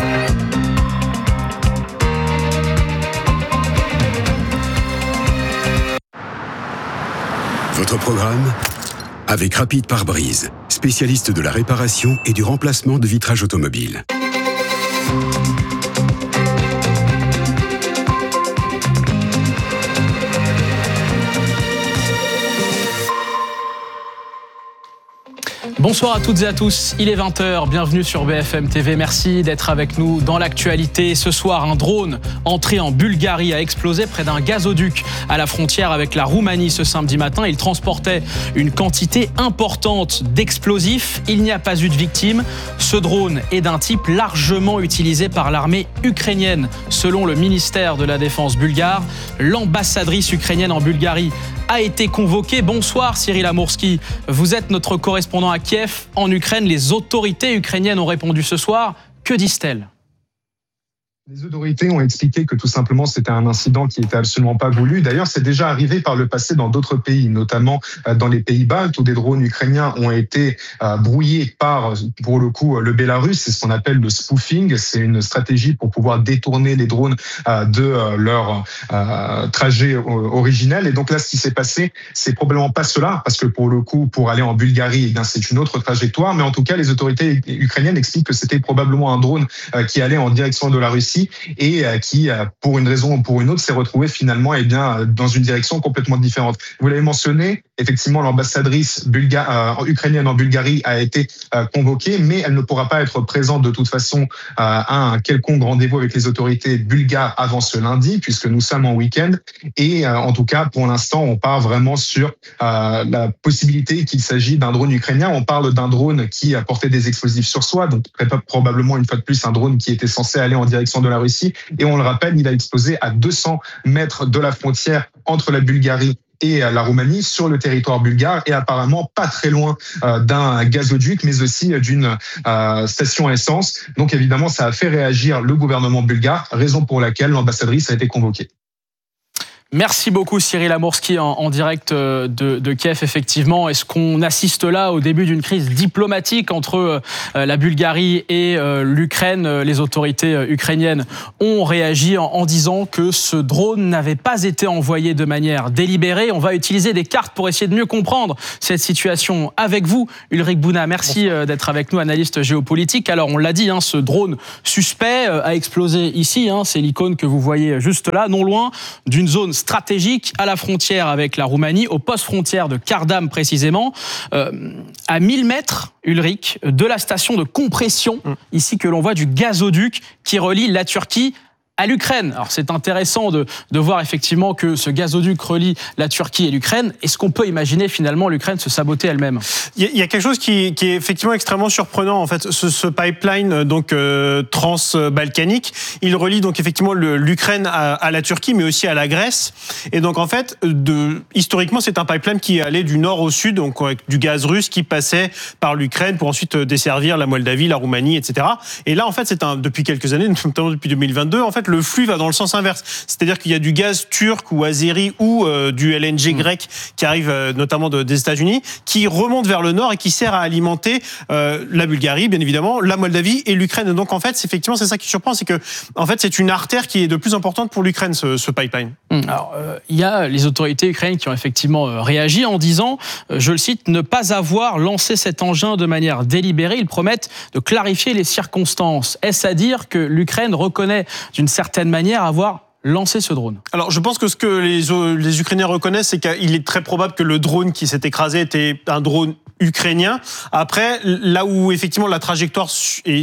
H: Votre programme avec Rapide Pare-Brise, spécialiste de la réparation et du remplacement de vitrage automobile.
S: Bonsoir à toutes et à tous, il est vingt heures, bienvenue sur B F M T V, merci d'être avec nous dans l'actualité. Ce soir, un drone entré en Bulgarie a explosé près d'un gazoduc à la frontière avec la Roumanie ce samedi matin. Il transportait une quantité importante d'explosifs, il n'y a pas eu de victimes. Ce drone est d'un type largement utilisé par l'armée ukrainienne. Selon le ministère de la Défense bulgare, l'ambassadrice ukrainienne en Bulgarie a été convoquée. Bonsoir Cyril Amourski, vous êtes notre correspondant à Kiev, en Ukraine. Les autorités ukrainiennes ont répondu ce soir. Que disent-elles ?
T: Les autorités ont expliqué que tout simplement c'était un incident qui était absolument pas voulu. D'ailleurs, c'est déjà arrivé par le passé dans d'autres pays, notamment dans les pays baltes où des drones ukrainiens ont été brouillés par, pour le coup, le Bélarus. C'est ce qu'on appelle le spoofing. C'est une stratégie pour pouvoir détourner les drones de leur trajet originel. Et donc là, ce qui s'est passé, c'est probablement pas cela, parce que pour le coup, pour aller en Bulgarie, eh bien, c'est une autre trajectoire. Mais en tout cas, les autorités ukrainiennes expliquent que c'était probablement un drone qui allait en direction de la Russie Russie et qui, pour une raison ou pour une autre, s'est retrouvé finalement eh bien, dans une direction complètement différente. Vous l'avez mentionné, effectivement, l'ambassadrice bulgare, euh, ukrainienne en Bulgarie a été euh, convoquée, mais elle ne pourra pas être présente de toute façon euh, à un quelconque rendez-vous avec les autorités bulgares avant ce lundi, puisque nous sommes en week-end. Et euh, en tout cas, pour l'instant, on part vraiment sur euh, la possibilité qu'il s'agit d'un drone ukrainien. On parle d'un drone qui a porté des explosifs sur soi, donc très probablement une fois de plus un drone qui était censé aller en direction de la Russie. Et on le rappelle, il a explosé à deux cents mètres de la frontière entre la Bulgarie et la Roumanie, sur le territoire bulgare, et apparemment pas très loin euh, d'un gazoduc, mais aussi d'une euh, station essence. Donc évidemment, ça a fait réagir le gouvernement bulgare, raison pour laquelle l'ambassadrice a été convoquée.
S: Merci beaucoup Cyril Amourski en, en direct de, de Kiev. Effectivement, est-ce qu'on assiste là au début d'une crise diplomatique entre euh, la Bulgarie et euh, l'Ukraine? Les autorités euh, ukrainiennes ont réagi en, en disant que ce drone n'avait pas été envoyé de manière délibérée. On va utiliser des cartes pour essayer de mieux comprendre cette situation avec vous, Ulrich Bouna. Merci euh, d'être avec nous, analyste géopolitique. Alors, on l'a dit, hein, ce drone suspect euh, a explosé ici. Hein, c'est l'icône que vous voyez juste là, non loin d'une zone stratégique à la frontière avec la Roumanie, au poste frontière de Cardam précisément, euh, à mille mètres, Ulrich, de la station de compression, mmh. ici que l'on voit du gazoduc qui relie la Turquie à l'Ukraine. Alors c'est intéressant de, de voir effectivement que ce gazoduc relie la Turquie et l'Ukraine. Est-ce qu'on peut imaginer finalement l'Ukraine se saboter elle-même?
U: Il y, y a quelque chose qui, qui est effectivement extrêmement surprenant en fait. Ce, ce pipeline donc euh, trans-balkanique, il relie donc effectivement le, l'Ukraine à, à la Turquie, mais aussi à la Grèce. Et donc en fait, de, historiquement, c'est un pipeline qui allait du nord au sud, donc avec du gaz russe qui passait par l'Ukraine pour ensuite desservir la Moldavie, la Roumanie, et cetera. Et là en fait, c'est un depuis quelques années, notamment depuis deux mille vingt-deux, en fait. Le flux va dans le sens inverse. C'est-à-dire qu'il y a du gaz turc ou azéri ou euh, du L N G grec qui arrive euh, notamment de, des États-Unis, qui remonte vers le nord et qui sert à alimenter euh, la Bulgarie, bien évidemment, la Moldavie et l'Ukraine. Donc en fait, c'est, effectivement, c'est ça qui surprend, c'est que en fait, c'est une artère qui est de plus importante pour l'Ukraine, ce, ce pipeline.
S: Alors, euh, il y a les autorités ukrainiennes qui ont effectivement euh, réagi en disant, euh, je le cite, ne pas avoir lancé cet engin de manière délibérée. Ils promettent de clarifier les circonstances. Est-ce à dire que l'Ukraine reconnaît d'une certaine manière avoir lancé ce drone?
U: Alors, je pense que ce que les, les Ukrainiens reconnaissent, c'est qu'il est très probable que le drone qui s'est écrasé était un drone ukrainien. Après, là où effectivement la trajectoire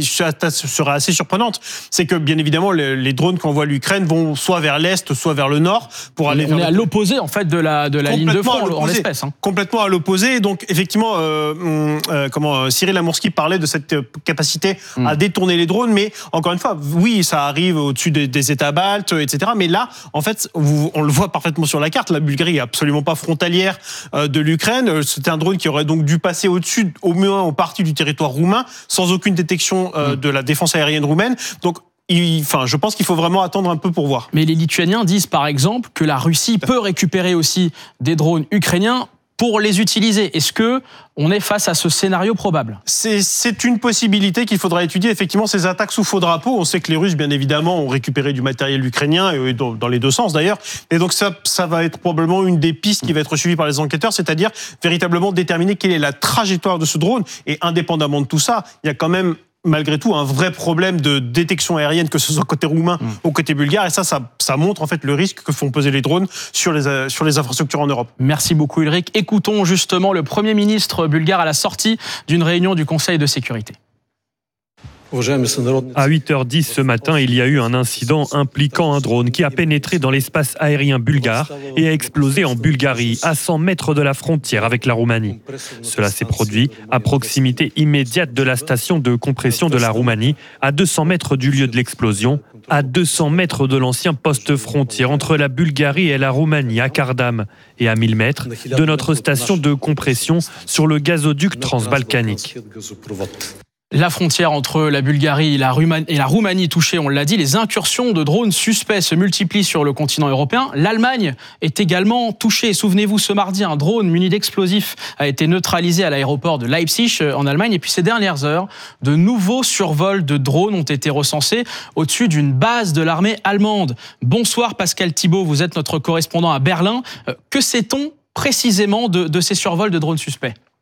U: sera assez surprenante, c'est que bien évidemment les drones qu'envoie l'Ukraine vont soit vers l'est, soit vers le nord pour aller.
S: On
U: vers
S: est à l'opposé en fait de la de la ligne de front en l'espèce. Hein.
U: Complètement à l'opposé. Donc effectivement, euh, euh, comment Cyril Amourski parlait de cette capacité mm. à détourner les drones, mais encore une fois, oui, ça arrive au-dessus des, des États baltes, et cetera. Mais là, en fait, on le voit parfaitement sur la carte. La Bulgarie est absolument pas frontalière de l'Ukraine. C'était un drone qui aurait donc dû passer au-dessus, au moins en partie du territoire roumain, sans aucune détection euh, de la défense aérienne roumaine. Donc, il, enfin, je pense qu'il faut vraiment attendre un peu pour voir.
S: Mais les Lituaniens disent par exemple que la Russie peut récupérer aussi des drones ukrainiens pour les utiliser. Est-ce que on est face à ce scénario probable?
U: C'est, c'est une possibilité qu'il faudra étudier. Effectivement, ces attaques sous faux drapeau, on sait que les Russes, bien évidemment, ont récupéré du matériel ukrainien, et dans, dans les deux sens d'ailleurs. Et donc ça, ça va être probablement une des pistes qui va être suivie par les enquêteurs, c'est-à-dire véritablement déterminer quelle est la trajectoire de ce drone. Et indépendamment de tout ça, il y a quand même malgré tout un vrai problème de détection aérienne, que ce soit côté roumain mmh. ou côté bulgare, et ça, ça, ça montre en fait le risque que font peser les drones sur les, sur les infrastructures en Europe.
S: Merci beaucoup Ulrich. Écoutons justement le Premier ministre bulgare à la sortie d'une réunion du Conseil de sécurité.
V: À huit heures dix ce matin, il y a eu un incident impliquant un drone qui a pénétré dans l'espace aérien bulgare et a explosé en Bulgarie, à cent mètres de la frontière avec la Roumanie. Cela s'est produit à proximité immédiate de la station de compression de la Roumanie, à deux cents mètres du lieu de l'explosion, à deux cents mètres de l'ancien poste frontière entre la Bulgarie et la Roumanie, à Cardam, et à mille mètres de notre station de compression sur le gazoduc transbalkanique.
S: La frontière entre la Bulgarie et la, Roumanie, et la Roumanie touchée, on l'a dit, les incursions de drones suspects se multiplient sur le continent européen. L'Allemagne est également touchée. Souvenez-vous, ce mardi, un drone muni d'explosifs a été neutralisé à l'aéroport de Leipzig en Allemagne. Et puis ces dernières heures, de nouveaux survols de drones ont été recensés au-dessus d'une base de l'armée allemande. Bonsoir Pascal Thibault, vous êtes notre correspondant à Berlin. Que sait-on précisément de, de ces survols de drones suspects ?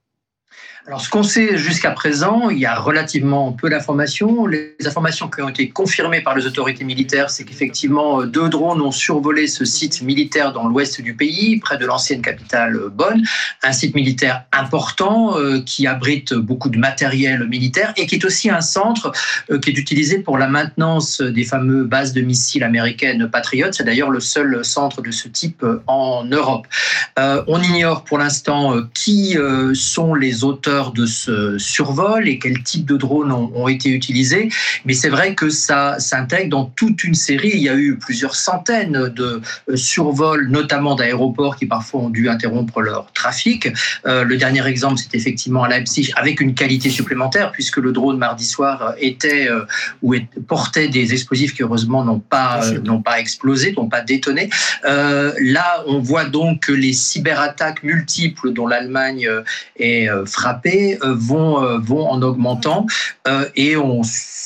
B: Alors, ce qu'on sait jusqu'à présent, il y a relativement peu d'informations. Les informations qui ont été confirmées par les autorités militaires, c'est qu'effectivement, deux drones ont survolé ce site militaire dans l'ouest du pays, près de l'ancienne capitale Bonn, un site militaire important euh, qui abrite beaucoup de matériel militaire et qui est aussi un centre euh, qui est utilisé pour la maintenance des fameuses bases de missiles américaines Patriot. C'est d'ailleurs le seul centre de ce type en Europe. Euh, on ignore pour l'instant qui euh, sont les auteurs de ce survol et quel type de drones ont, ont été utilisés. Mais c'est vrai que ça s'intègre dans toute une série. Il y a eu plusieurs centaines de survols, notamment d'aéroports qui parfois ont dû interrompre leur trafic. Euh, le dernier exemple, c'est effectivement à Leipzig, avec une qualité supplémentaire, puisque le drone mardi soir était euh, ou est, portait des explosifs qui heureusement n'ont pas, euh, n'ont pas explosé, n'ont pas détonné. Euh, là, on voit donc que les cyberattaques multiples dont l'Allemagne euh, est euh, frappée Vont, vont en augmentant euh, et on,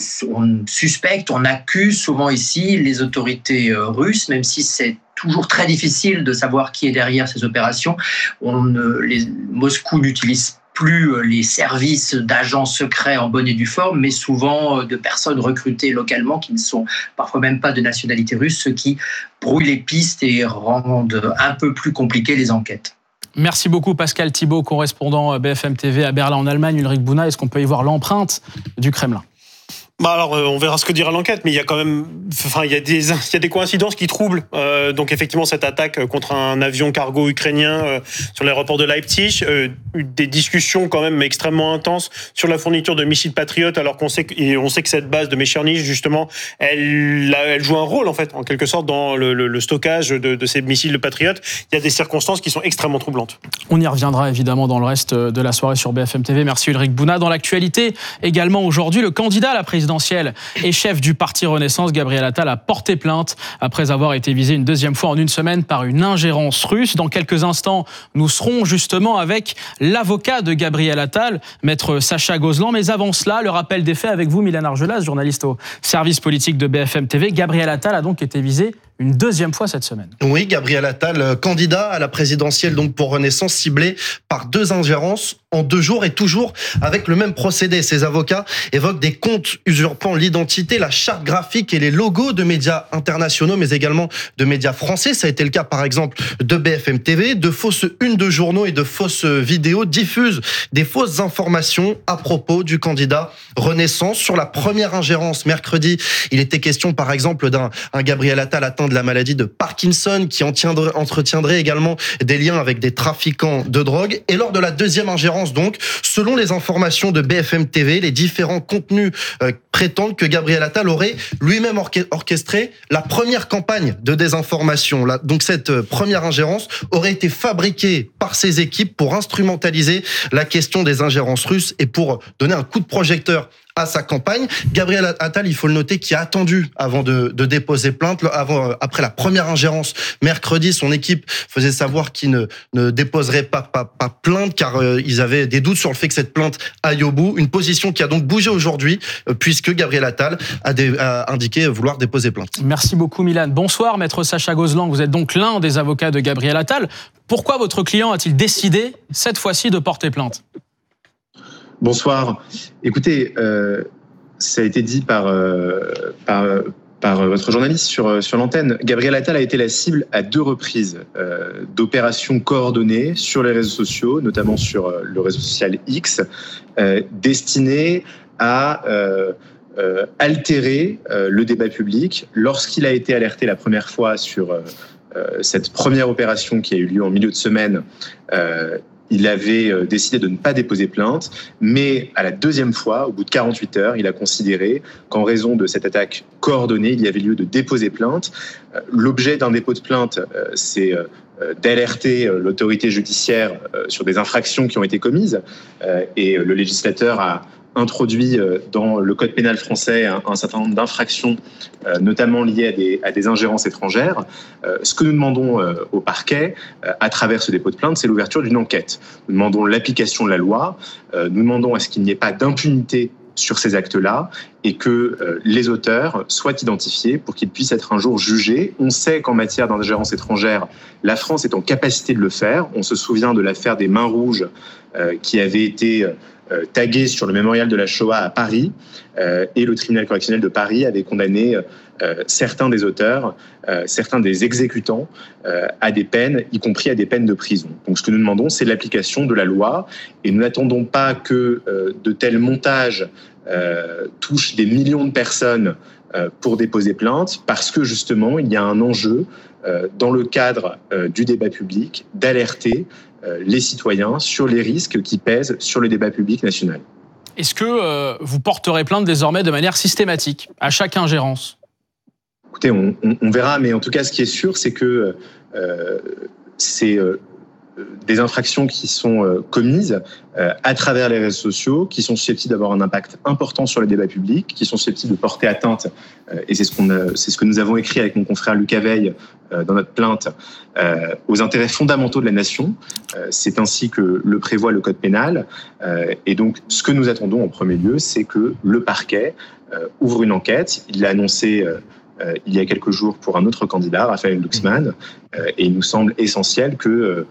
B: on suspecte, on accuse souvent ici les autorités russes, même si c'est toujours très difficile de savoir qui est derrière ces opérations. On, les, Moscou n'utilise plus les services d'agents secrets en bonne et due forme, mais souvent de personnes recrutées localement qui ne sont parfois même pas de nationalité russe, ce qui brouille les pistes et rendent un peu plus compliquées les enquêtes.
S: Merci beaucoup Pascal Thibault, correspondant B F M T V à Berlin en Allemagne. Ulrich Bouna, est-ce qu'on peut y voir l'empreinte du Kremlin ?
U: Bah alors, euh, on verra ce que dira l'enquête, mais il y a quand même, enfin, il y a des, il y a des coïncidences qui troublent. Euh, donc effectivement, cette attaque contre un avion cargo ukrainien euh, sur l'aéroport de Leipzig, euh, des discussions quand même extrêmement intenses sur la fourniture de missiles Patriot, alors qu'on sait, et on sait que cette base de Mechernich, justement, elle, elle joue un rôle en fait, en quelque sorte, dans le, le, le stockage de, de ces missiles de Patriot. Il y a des circonstances qui sont extrêmement troublantes.
S: On y reviendra évidemment dans le reste de la soirée sur B F M T V. Merci Ulrich Bouna. Dans l'actualité, également aujourd'hui, le candidat à la présidentielle et chef du parti Renaissance, Gabriel Attal, a porté plainte après avoir été visé une deuxième fois en une semaine par une ingérence russe. Dans quelques instants, nous serons justement avec l'avocat de Gabriel Attal, maître Sacha Gozlan. Mais avant cela, le rappel des faits avec vous, Mylène Argelas, journaliste au service politique de B F M T V. Gabriel Attal a donc été visé une deuxième fois cette semaine.
C: Oui, Gabriel Attal, candidat à la présidentielle donc pour Renaissance, ciblé par deux ingérences en deux jours et toujours avec le même procédé. Ses avocats évoquent des comptes usurpant l'identité, la charte graphique et les logos de médias internationaux, mais également de médias français. Ça a été le cas par exemple de B F M T V. De fausses unes de journaux et de fausses vidéos diffusent des fausses informations à propos du candidat Renaissance. Sur la première ingérence mercredi, il était question par exemple d'un un Gabriel Attal atteint de la maladie de Parkinson qui entretiendrait également des liens avec des trafiquants de drogue. Et lors de la deuxième ingérence donc, selon les informations de B F M T V, les différents contenus euh, prétendent que Gabriel Attal aurait lui-même orchestré la première campagne de désinformation. Là, donc cette première ingérence aurait été fabriquée par ses équipes pour instrumentaliser la question des ingérences russes et pour donner un coup de projecteur à sa campagne. Gabriel Attal, il faut le noter, qui a attendu avant de, de déposer plainte. Avant, après la première ingérence mercredi, son équipe faisait savoir qu'il ne, ne déposerait pas, pas, pas plainte car euh, ils avaient des doutes sur le fait que cette plainte aille au bout. Une position qui a donc bougé aujourd'hui euh, puisque Gabriel Attal a, dé, a indiqué vouloir déposer plainte.
S: Merci beaucoup Milan. Bonsoir maître Sacha Gozlan, vous êtes donc l'un des avocats de Gabriel Attal. Pourquoi votre client a-t-il décidé cette fois-ci de porter plainte ?
W: Bonsoir. Écoutez, euh, ça a été dit par, euh, par, par votre journaliste sur, sur l'antenne. Gabriel Attal a été la cible à deux reprises euh, d'opérations coordonnées sur les réseaux sociaux, notamment sur le réseau social X, euh, destinées à euh, euh, altérer euh, le débat public. Lorsqu'il a été alerté la première fois sur euh, cette première opération qui a eu lieu en milieu de semaine, euh, il avait décidé de ne pas déposer plainte, mais à la deuxième fois, au bout de quarante-huit heures, il a considéré qu'en raison de cette attaque coordonnée, il y avait lieu de déposer plainte. L'objet d'un dépôt de plainte, c'est d'alerter l'autorité judiciaire sur des infractions qui ont été commises, et le législateur a introduit dans le code pénal français un, un certain nombre d'infractions, euh, notamment liées à des, à des ingérences étrangères. Euh, ce que nous demandons euh, au parquet, euh, à travers ce dépôt de plainte, c'est l'ouverture d'une enquête. Nous demandons l'application de la loi, euh, nous demandons à ce qu'il n'y ait pas d'impunité sur ces actes-là et que euh, les auteurs soient identifiés pour qu'ils puissent être un jour jugés. On sait qu'en matière d'ingérence étrangère, la France est en capacité de le faire. On se souvient de l'affaire des Mains Rouges euh, qui avait été euh, taguée sur le mémorial de la Shoah à Paris euh, et le tribunal correctionnel de Paris avait condamné euh, certains des auteurs, euh, certains des exécutants euh, à des peines, y compris à des peines de prison. Donc ce que nous demandons, c'est l'application de la loi et nous n'attendons pas que euh, de tels montages euh, touchent des millions de personnes euh, pour déposer plainte parce que justement, il y a un enjeu euh, dans le cadre euh, du débat public d'alerter euh, les citoyens sur les risques qui pèsent sur le débat public national.
S: Est-ce que euh, vous porterez plainte désormais de manière systématique à chaque ingérence ?
W: Écoutez, on, on, on verra, mais en tout cas, ce qui est sûr, c'est que euh, c'est euh, des infractions qui sont euh, commises euh, à travers les réseaux sociaux, qui sont susceptibles d'avoir un impact important sur le débat public, qui sont susceptibles de porter atteinte, euh, et c'est ce, qu'on a, c'est ce que nous avons écrit avec mon confrère Lucas Veil euh, dans notre plainte, euh, aux intérêts fondamentaux de la nation. Euh, c'est ainsi que le prévoit le Code pénal. Euh, et donc, ce que nous attendons en premier lieu, c'est que le parquet euh, ouvre une enquête. Il l'a annoncé euh, euh, il y a quelques jours pour un autre candidat, Raphaël Glucksmann, euh, et il nous semble essentiel que euh,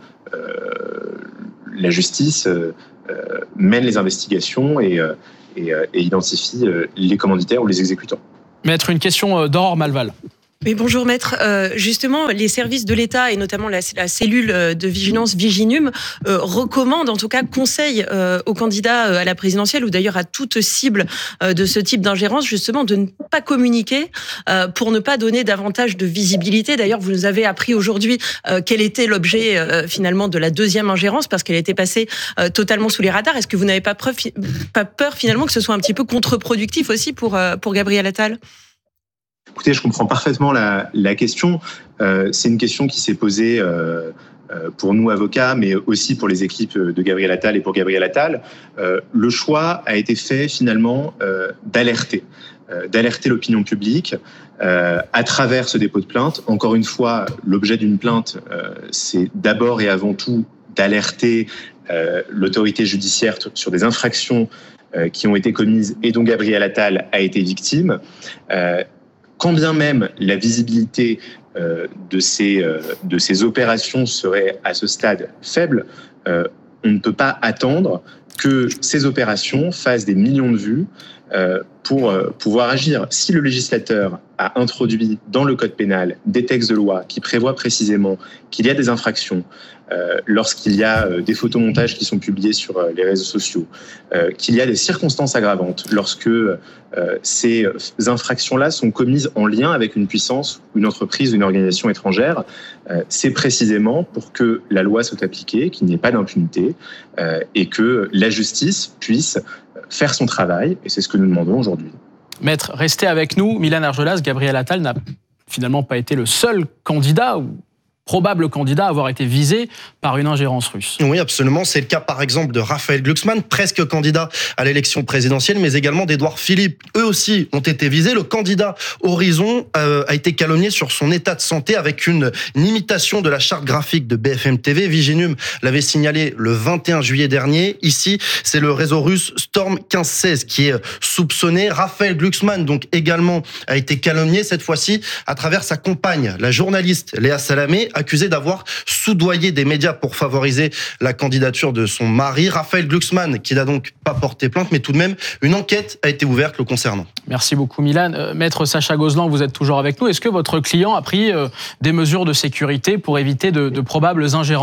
W: Euh, la justice euh, euh, mène les investigations et, euh, et, euh, et identifie euh, les commanditaires ou les exécutants.
S: Maître, une question d'Aurore Malval.
D: Mais bonjour maître, euh, justement les services de l'État et notamment la, la cellule de vigilance Viginum euh, recommandent, en tout cas conseillent euh, aux candidats à la présidentielle ou d'ailleurs à toute cible euh, de ce type d'ingérence justement de ne pas communiquer euh, pour ne pas donner davantage de visibilité. D'ailleurs vous nous avez appris aujourd'hui euh, quel était l'objet euh, finalement de la deuxième ingérence parce qu'elle était passée euh, totalement sous les radars. Est-ce que vous n'avez pas, preuve, pas peur finalement que ce soit un petit peu contre-productif aussi pour, euh, pour Gabriel Attal ?
W: Écoutez, je comprends parfaitement la, la question. Euh, c'est une question qui s'est posée euh, euh, pour nous avocats, mais aussi pour les équipes de Gabriel Attal et pour Gabriel Attal. Euh, le choix a été fait finalement euh, d'alerter, euh, d'alerter l'opinion publique euh, à travers ce dépôt de plainte. Encore une fois, l'objet d'une plainte, euh, c'est d'abord et avant tout d'alerter euh, l'autorité judiciaire sur des infractions euh, qui ont été commises et dont Gabriel Attal a été victime. Euh, Quand bien même la visibilité euh, de, ces, euh, de ces opérations serait à ce stade faible, euh, on ne peut pas attendre que ces opérations fassent des millions de vues euh, pour euh, pouvoir agir. Si le législateur a introduit dans le Code pénal des textes de loi qui prévoient précisément qu'il y a des infractions euh, lorsqu'il y a euh, des photomontages qui sont publiés sur euh, les réseaux sociaux, euh, qu'il y a des circonstances aggravantes lorsque euh, ces infractions-là sont commises en lien avec une puissance, une entreprise, une organisation étrangère, euh, c'est précisément pour que la loi soit appliquée, qu'il n'y ait pas d'impunité euh, et que la justice puisse faire son travail, et c'est ce que nous demandons aujourd'hui.
S: Maître, restez avec nous. Milan Argelas, Gabriel Attal n'a finalement pas été le seul candidat ou probable candidat à avoir été visé par une ingérence russe.
C: Oui, absolument. C'est le cas, par exemple, de Raphaël Glucksmann, presque candidat à l'élection présidentielle, mais également d'Édouard Philippe. Eux aussi ont été visés. Le candidat Horizon euh, a été calomnié sur son état de santé avec une, une imitation de la charte graphique de B F M T V. Viginum l'avait signalé le vingt et un juillet dernier. Ici, c'est le réseau russe Storm quinze seize qui est soupçonné. Raphaël Glucksmann, donc, également, a été calomnié, cette fois-ci, à travers sa compagne, la journaliste Léa Salamé, accusé d'avoir soudoyé des médias pour favoriser la candidature de son mari. Raphaël Glucksmann, qui n'a donc pas porté plainte, mais tout de même, une enquête a été ouverte le concernant.
S: Merci beaucoup, Milan. Euh, Maître Sacha Gozlan, vous êtes toujours avec nous. Est-ce que votre client a pris euh, des mesures de sécurité pour éviter de, de probables ingérences ?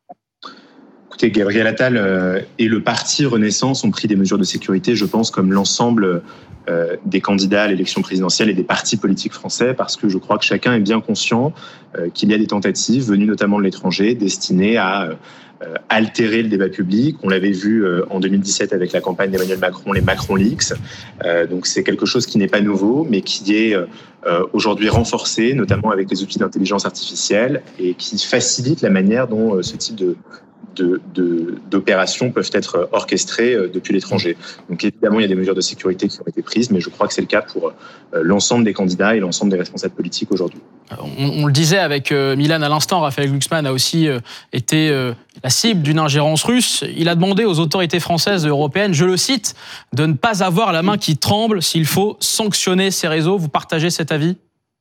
W: Écoutez, Gabriel Attal euh, et le parti Renaissance ont pris des mesures de sécurité, je pense, comme l'ensemble euh, des candidats à l'élection présidentielle et des partis politiques français, parce que je crois que chacun est bien conscient euh, qu'il y a des tentatives venues notamment de l'étranger destinées à euh, altérer le débat public. On l'avait vu euh, en deux mille dix-sept avec la campagne d'Emmanuel Macron, les Macron Leaks. Euh, donc c'est quelque chose qui n'est pas nouveau, mais qui est euh, aujourd'hui renforcé, notamment avec les outils d'intelligence artificielle, et qui facilite la manière dont euh, ce type de de, de, d'opérations peuvent être orchestrées depuis l'étranger. Donc évidemment, il y a des mesures de sécurité qui ont été prises, mais je crois que c'est le cas pour l'ensemble des candidats et l'ensemble des responsables politiques aujourd'hui.
S: On, on le disait avec Milan à l'instant, Raphaël Glucksmann a aussi été la cible d'une ingérence russe. Il a demandé aux autorités françaises et européennes, je le cite, de ne pas avoir la main qui tremble s'il faut sanctionner ces réseaux. Vous partagez cet avis ?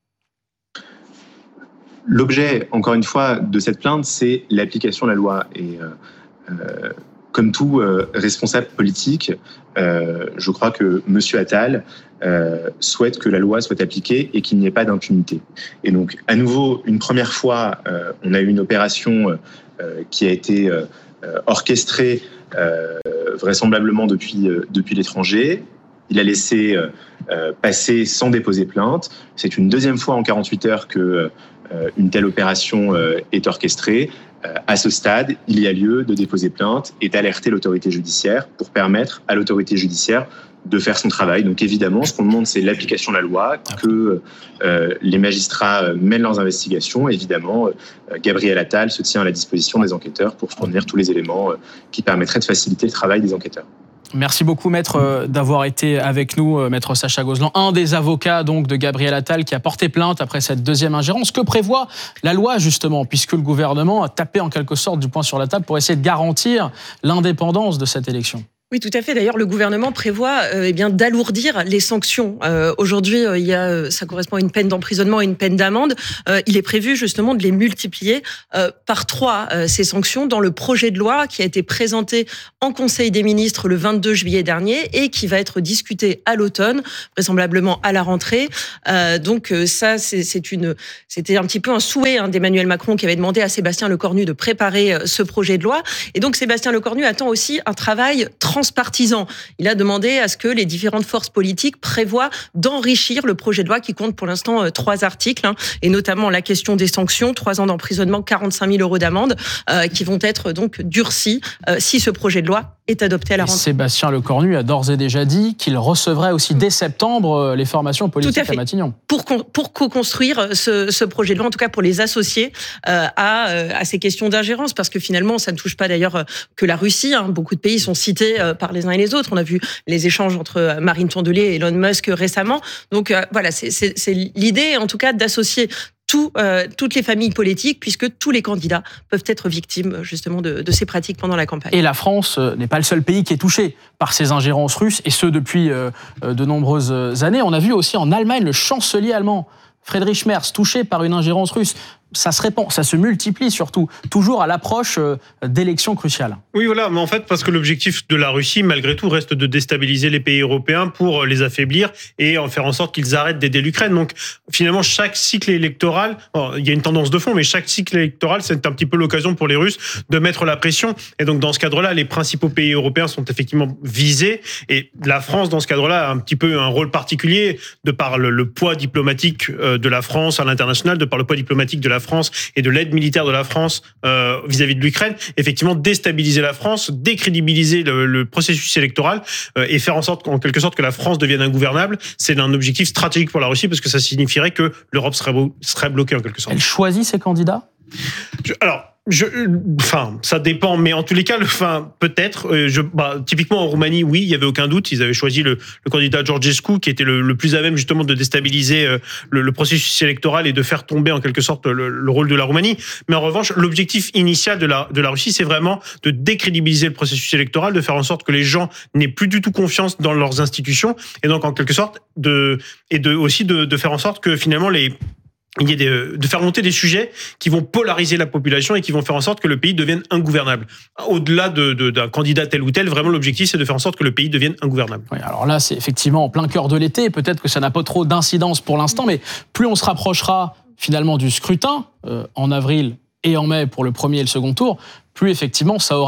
W: L'objet, encore une fois, de cette plainte, c'est l'application de la loi. Et euh, euh, comme tout euh, responsable politique, euh, je crois que M. Attal euh, souhaite que la loi soit appliquée et qu'il n'y ait pas d'impunité. Et donc, à nouveau, une première fois, euh, on a eu une opération euh, qui a été euh, orchestrée euh, vraisemblablement depuis, euh, depuis l'étranger. Il a laissé euh, passer sans déposer plainte. C'est une deuxième fois en quarante-huit heures que euh, une telle opération euh, est orchestrée. Euh, à ce stade, il y a lieu de déposer plainte et d'alerter l'autorité judiciaire pour permettre à l'autorité judiciaire de faire son travail. Donc évidemment, ce qu'on demande, c'est l'application de la loi, que euh, les magistrats mènent leurs investigations. Évidemment, euh, Gabriel Attal se tient à la disposition des enquêteurs pour fournir tous les éléments euh, qui permettraient de faciliter le travail des enquêteurs.
S: Merci beaucoup, maître, d'avoir été avec nous, maître Sacha Gozlan, un des avocats donc de Gabriel Attal qui a porté plainte après cette deuxième ingérence. Que prévoit la loi, justement, puisque le gouvernement a tapé en quelque sorte du poing sur la table pour essayer de garantir l'indépendance de cette élection ?
D: Oui, tout à fait. D'ailleurs, le gouvernement prévoit euh, eh bien d'alourdir les sanctions. Euh, aujourd'hui, euh, il y a, ça correspond à une peine d'emprisonnement et une peine d'amende. Euh, il est prévu justement de les multiplier euh, par trois, euh, ces sanctions, dans le projet de loi qui a été présenté en Conseil des ministres le vingt-deux juillet dernier et qui va être discuté à l'automne, vraisemblablement à la rentrée. Euh, donc euh, ça, c'est, c'est une, c'était un petit peu un souhait hein, d'Emmanuel Macron qui avait demandé à Sébastien Lecornu de préparer euh, ce projet de loi. Et donc Sébastien Lecornu attend aussi un travail transpartisan. Il a demandé à ce que les différentes forces politiques prévoient d'enrichir le projet de loi qui compte pour l'instant euh, trois articles, hein, et notamment la question des sanctions, trois ans d'emprisonnement, quarante-cinq mille euros d'amende, euh, qui vont être donc durcis euh, si ce projet de loi est adopté à la rentrée.
S: Sébastien Lecornu a d'ores et déjà dit qu'il recevrait aussi dès septembre les formations politiques à, à Matignon.
D: Pour, pour co-construire ce, ce projet de loi, en tout cas pour les associer euh, à, à ces questions d'ingérence, parce que finalement, ça ne touche pas d'ailleurs que la Russie. Hein. Beaucoup de pays sont cités euh, par les uns et les autres. On a vu les échanges entre Marine Tondelier et Elon Musk récemment. Donc euh, voilà, c'est, c'est, c'est l'idée en tout cas d'associer Tout, euh, toutes les familles politiques, puisque tous les candidats peuvent être victimes justement de, de ces pratiques pendant la campagne.
S: Et la France euh, n'est pas le seul pays qui est touché par ces ingérences russes, et ce depuis euh, de nombreuses années. On a vu aussi en Allemagne le chancelier allemand Friedrich Merz touché par une ingérence russe. Ça se répand, ça se multiplie surtout, toujours à l'approche d'élections cruciales.
U: Oui, voilà, mais en fait, parce que l'objectif de la Russie, malgré tout, reste de déstabiliser les pays européens pour les affaiblir et en faire en sorte qu'ils arrêtent d'aider l'Ukraine. Donc, finalement, chaque cycle électoral, bon, il y a une tendance de fond, mais chaque cycle électoral, c'est un petit peu l'occasion pour les Russes de mettre la pression. Et donc, dans ce cadre-là, les principaux pays européens sont effectivement visés. Et la France, dans ce cadre-là, a un petit peu un rôle particulier de par le, le poids diplomatique de la France à l'international, de par le poids diplomatique de la France et de l'aide militaire de la France euh, vis-à-vis de l'Ukraine, effectivement déstabiliser la France, décrédibiliser le, le processus électoral euh, et faire en sorte, en quelque sorte, que la France devienne ingouvernable, c'est un objectif stratégique pour la Russie parce que ça signifierait que l'Europe serait, serait bloquée en quelque sorte.
S: Elle choisit ses candidats ?
U: Je, alors, je, enfin, ça dépend, mais en tous les cas, le, enfin, peut-être. Euh, je, bah, typiquement en Roumanie, oui, il y avait aucun doute. Ils avaient choisi le, le candidat Georgescu, qui était le, le plus à même justement de déstabiliser euh, le, le processus électoral et de faire tomber en quelque sorte le, le rôle de la Roumanie. Mais en revanche, l'objectif initial de la de la Russie, c'est vraiment de décrédibiliser le processus électoral, de faire en sorte que les gens n'aient plus du tout confiance dans leurs institutions, et donc en quelque sorte de et de aussi de, de faire en sorte que finalement les il y a des, de faire monter des sujets qui vont polariser la population et qui vont faire en sorte que le pays devienne ingouvernable. Au-delà de, de, d'un candidat tel ou tel, vraiment l'objectif c'est de faire en sorte que le pays devienne ingouvernable.
S: Oui, alors là c'est effectivement en plein cœur de l'été, peut-être que ça n'a pas trop d'incidence pour l'instant, mais plus on se rapprochera finalement du scrutin, euh, en avril et en mai pour le premier et le second tour, plus effectivement ça aura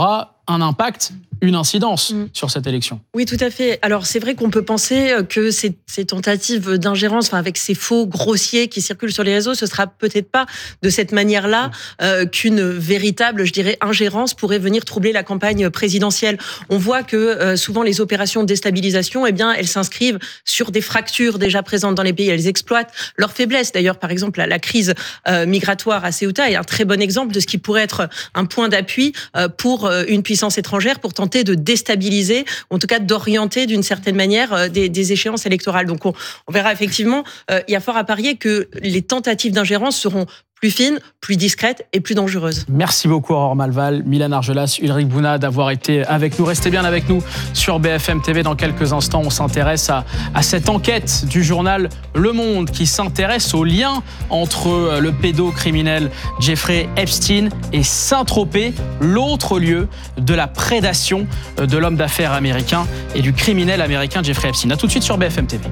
S: un impact, une incidence mmh. sur cette élection.
D: Oui, tout à fait. Alors, c'est vrai qu'on peut penser que ces, ces tentatives d'ingérence, enfin, avec ces faux grossiers qui circulent sur les réseaux, ce sera peut-être pas de cette manière-là euh, qu'une véritable, je dirais, ingérence pourrait venir troubler la campagne présidentielle. On voit que euh, souvent les opérations de déstabilisation, eh bien, elles s'inscrivent sur des fractures déjà présentes dans les pays. Elles exploitent leurs faiblesses. D'ailleurs, par exemple, la, la crise euh, migratoire à Ceuta est un très bon exemple de ce qui pourrait être un point d'appui euh, pour euh, une puissance étrangère pour tenter de déstabiliser, ou en tout cas d'orienter d'une certaine manière euh, des, des échéances électorales. Donc on, on verra effectivement, euh, il y a fort à parier que les tentatives d'ingérence seront plus fines, plus discrètes et plus dangereuses.
S: Merci beaucoup Aurore Malval, Milan Argelas, Ulrich Bouna d'avoir été avec nous. Restez bien avec nous sur B F M T V. Dans quelques instants, on s'intéresse à, à cette enquête du journal Le Monde qui s'intéresse au lien entre le pédocriminel Jeffrey Epstein et Saint-Tropez, l'autre lieu de la prédation de l'homme d'affaires américain et du criminel américain Jeffrey Epstein. A tout de suite sur B F M T V.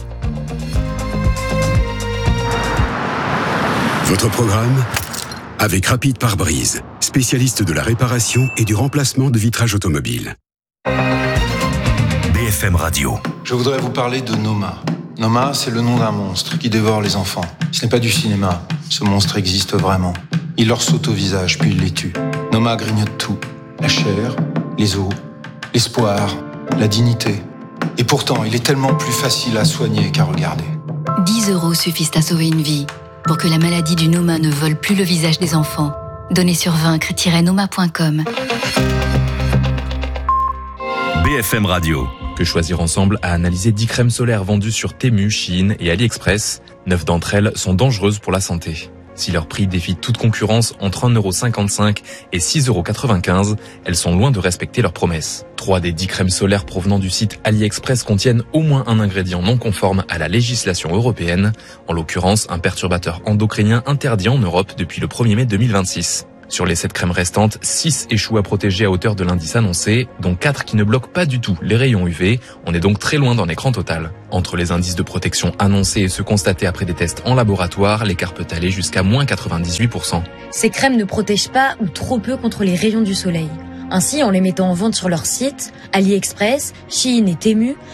H: Votre programme avec Rapide Pare-Brise, spécialiste de la réparation et du remplacement de vitrages automobiles.
I: B F M Radio.
E: Je voudrais vous parler de Noma. Noma, c'est le nom d'un monstre qui dévore les enfants. Ce n'est pas du cinéma. Ce monstre existe vraiment. Il leur saute au visage, puis il les tue. Noma grignote tout. La chair, les os, l'espoir, la dignité. Et pourtant, il est tellement plus facile à soigner qu'à regarder.
F: dix euros suffisent à sauver une vie. Pour que la maladie du Noma ne vole plus le visage des enfants. Donnez sur vaincre tiret noma point com.
I: B F M Radio.
G: Que Choisir Ensemble a analysé dix crèmes solaires vendues sur Temu, Shein et AliExpress. neuf d'entre elles sont dangereuses pour la santé. Si leur prix défie toute concurrence entre un euro cinquante-cinq et six euros quatre-vingt-quinze, elles sont loin de respecter leurs promesses. Trois des dix crèmes solaires provenant du site AliExpress contiennent au moins un ingrédient non conforme à la législation européenne, en l'occurrence un perturbateur endocrinien interdit en Europe depuis le premier mai deux mille vingt-six. Sur les sept crèmes restantes, six échouent à protéger à hauteur de l'indice annoncé, dont quatre qui ne bloquent pas du tout les rayons U V. On est donc très loin d'un écran total. Entre les indices de protection annoncés et ceux constatés après des tests en laboratoire, l'écart peut aller jusqu'à moins quatre-vingt-dix-huit pour cent.
X: Ces crèmes ne protègent pas ou trop peu contre les rayons du soleil. Ainsi, en les mettant en vente sur leur site, AliExpress, Shein et Temu,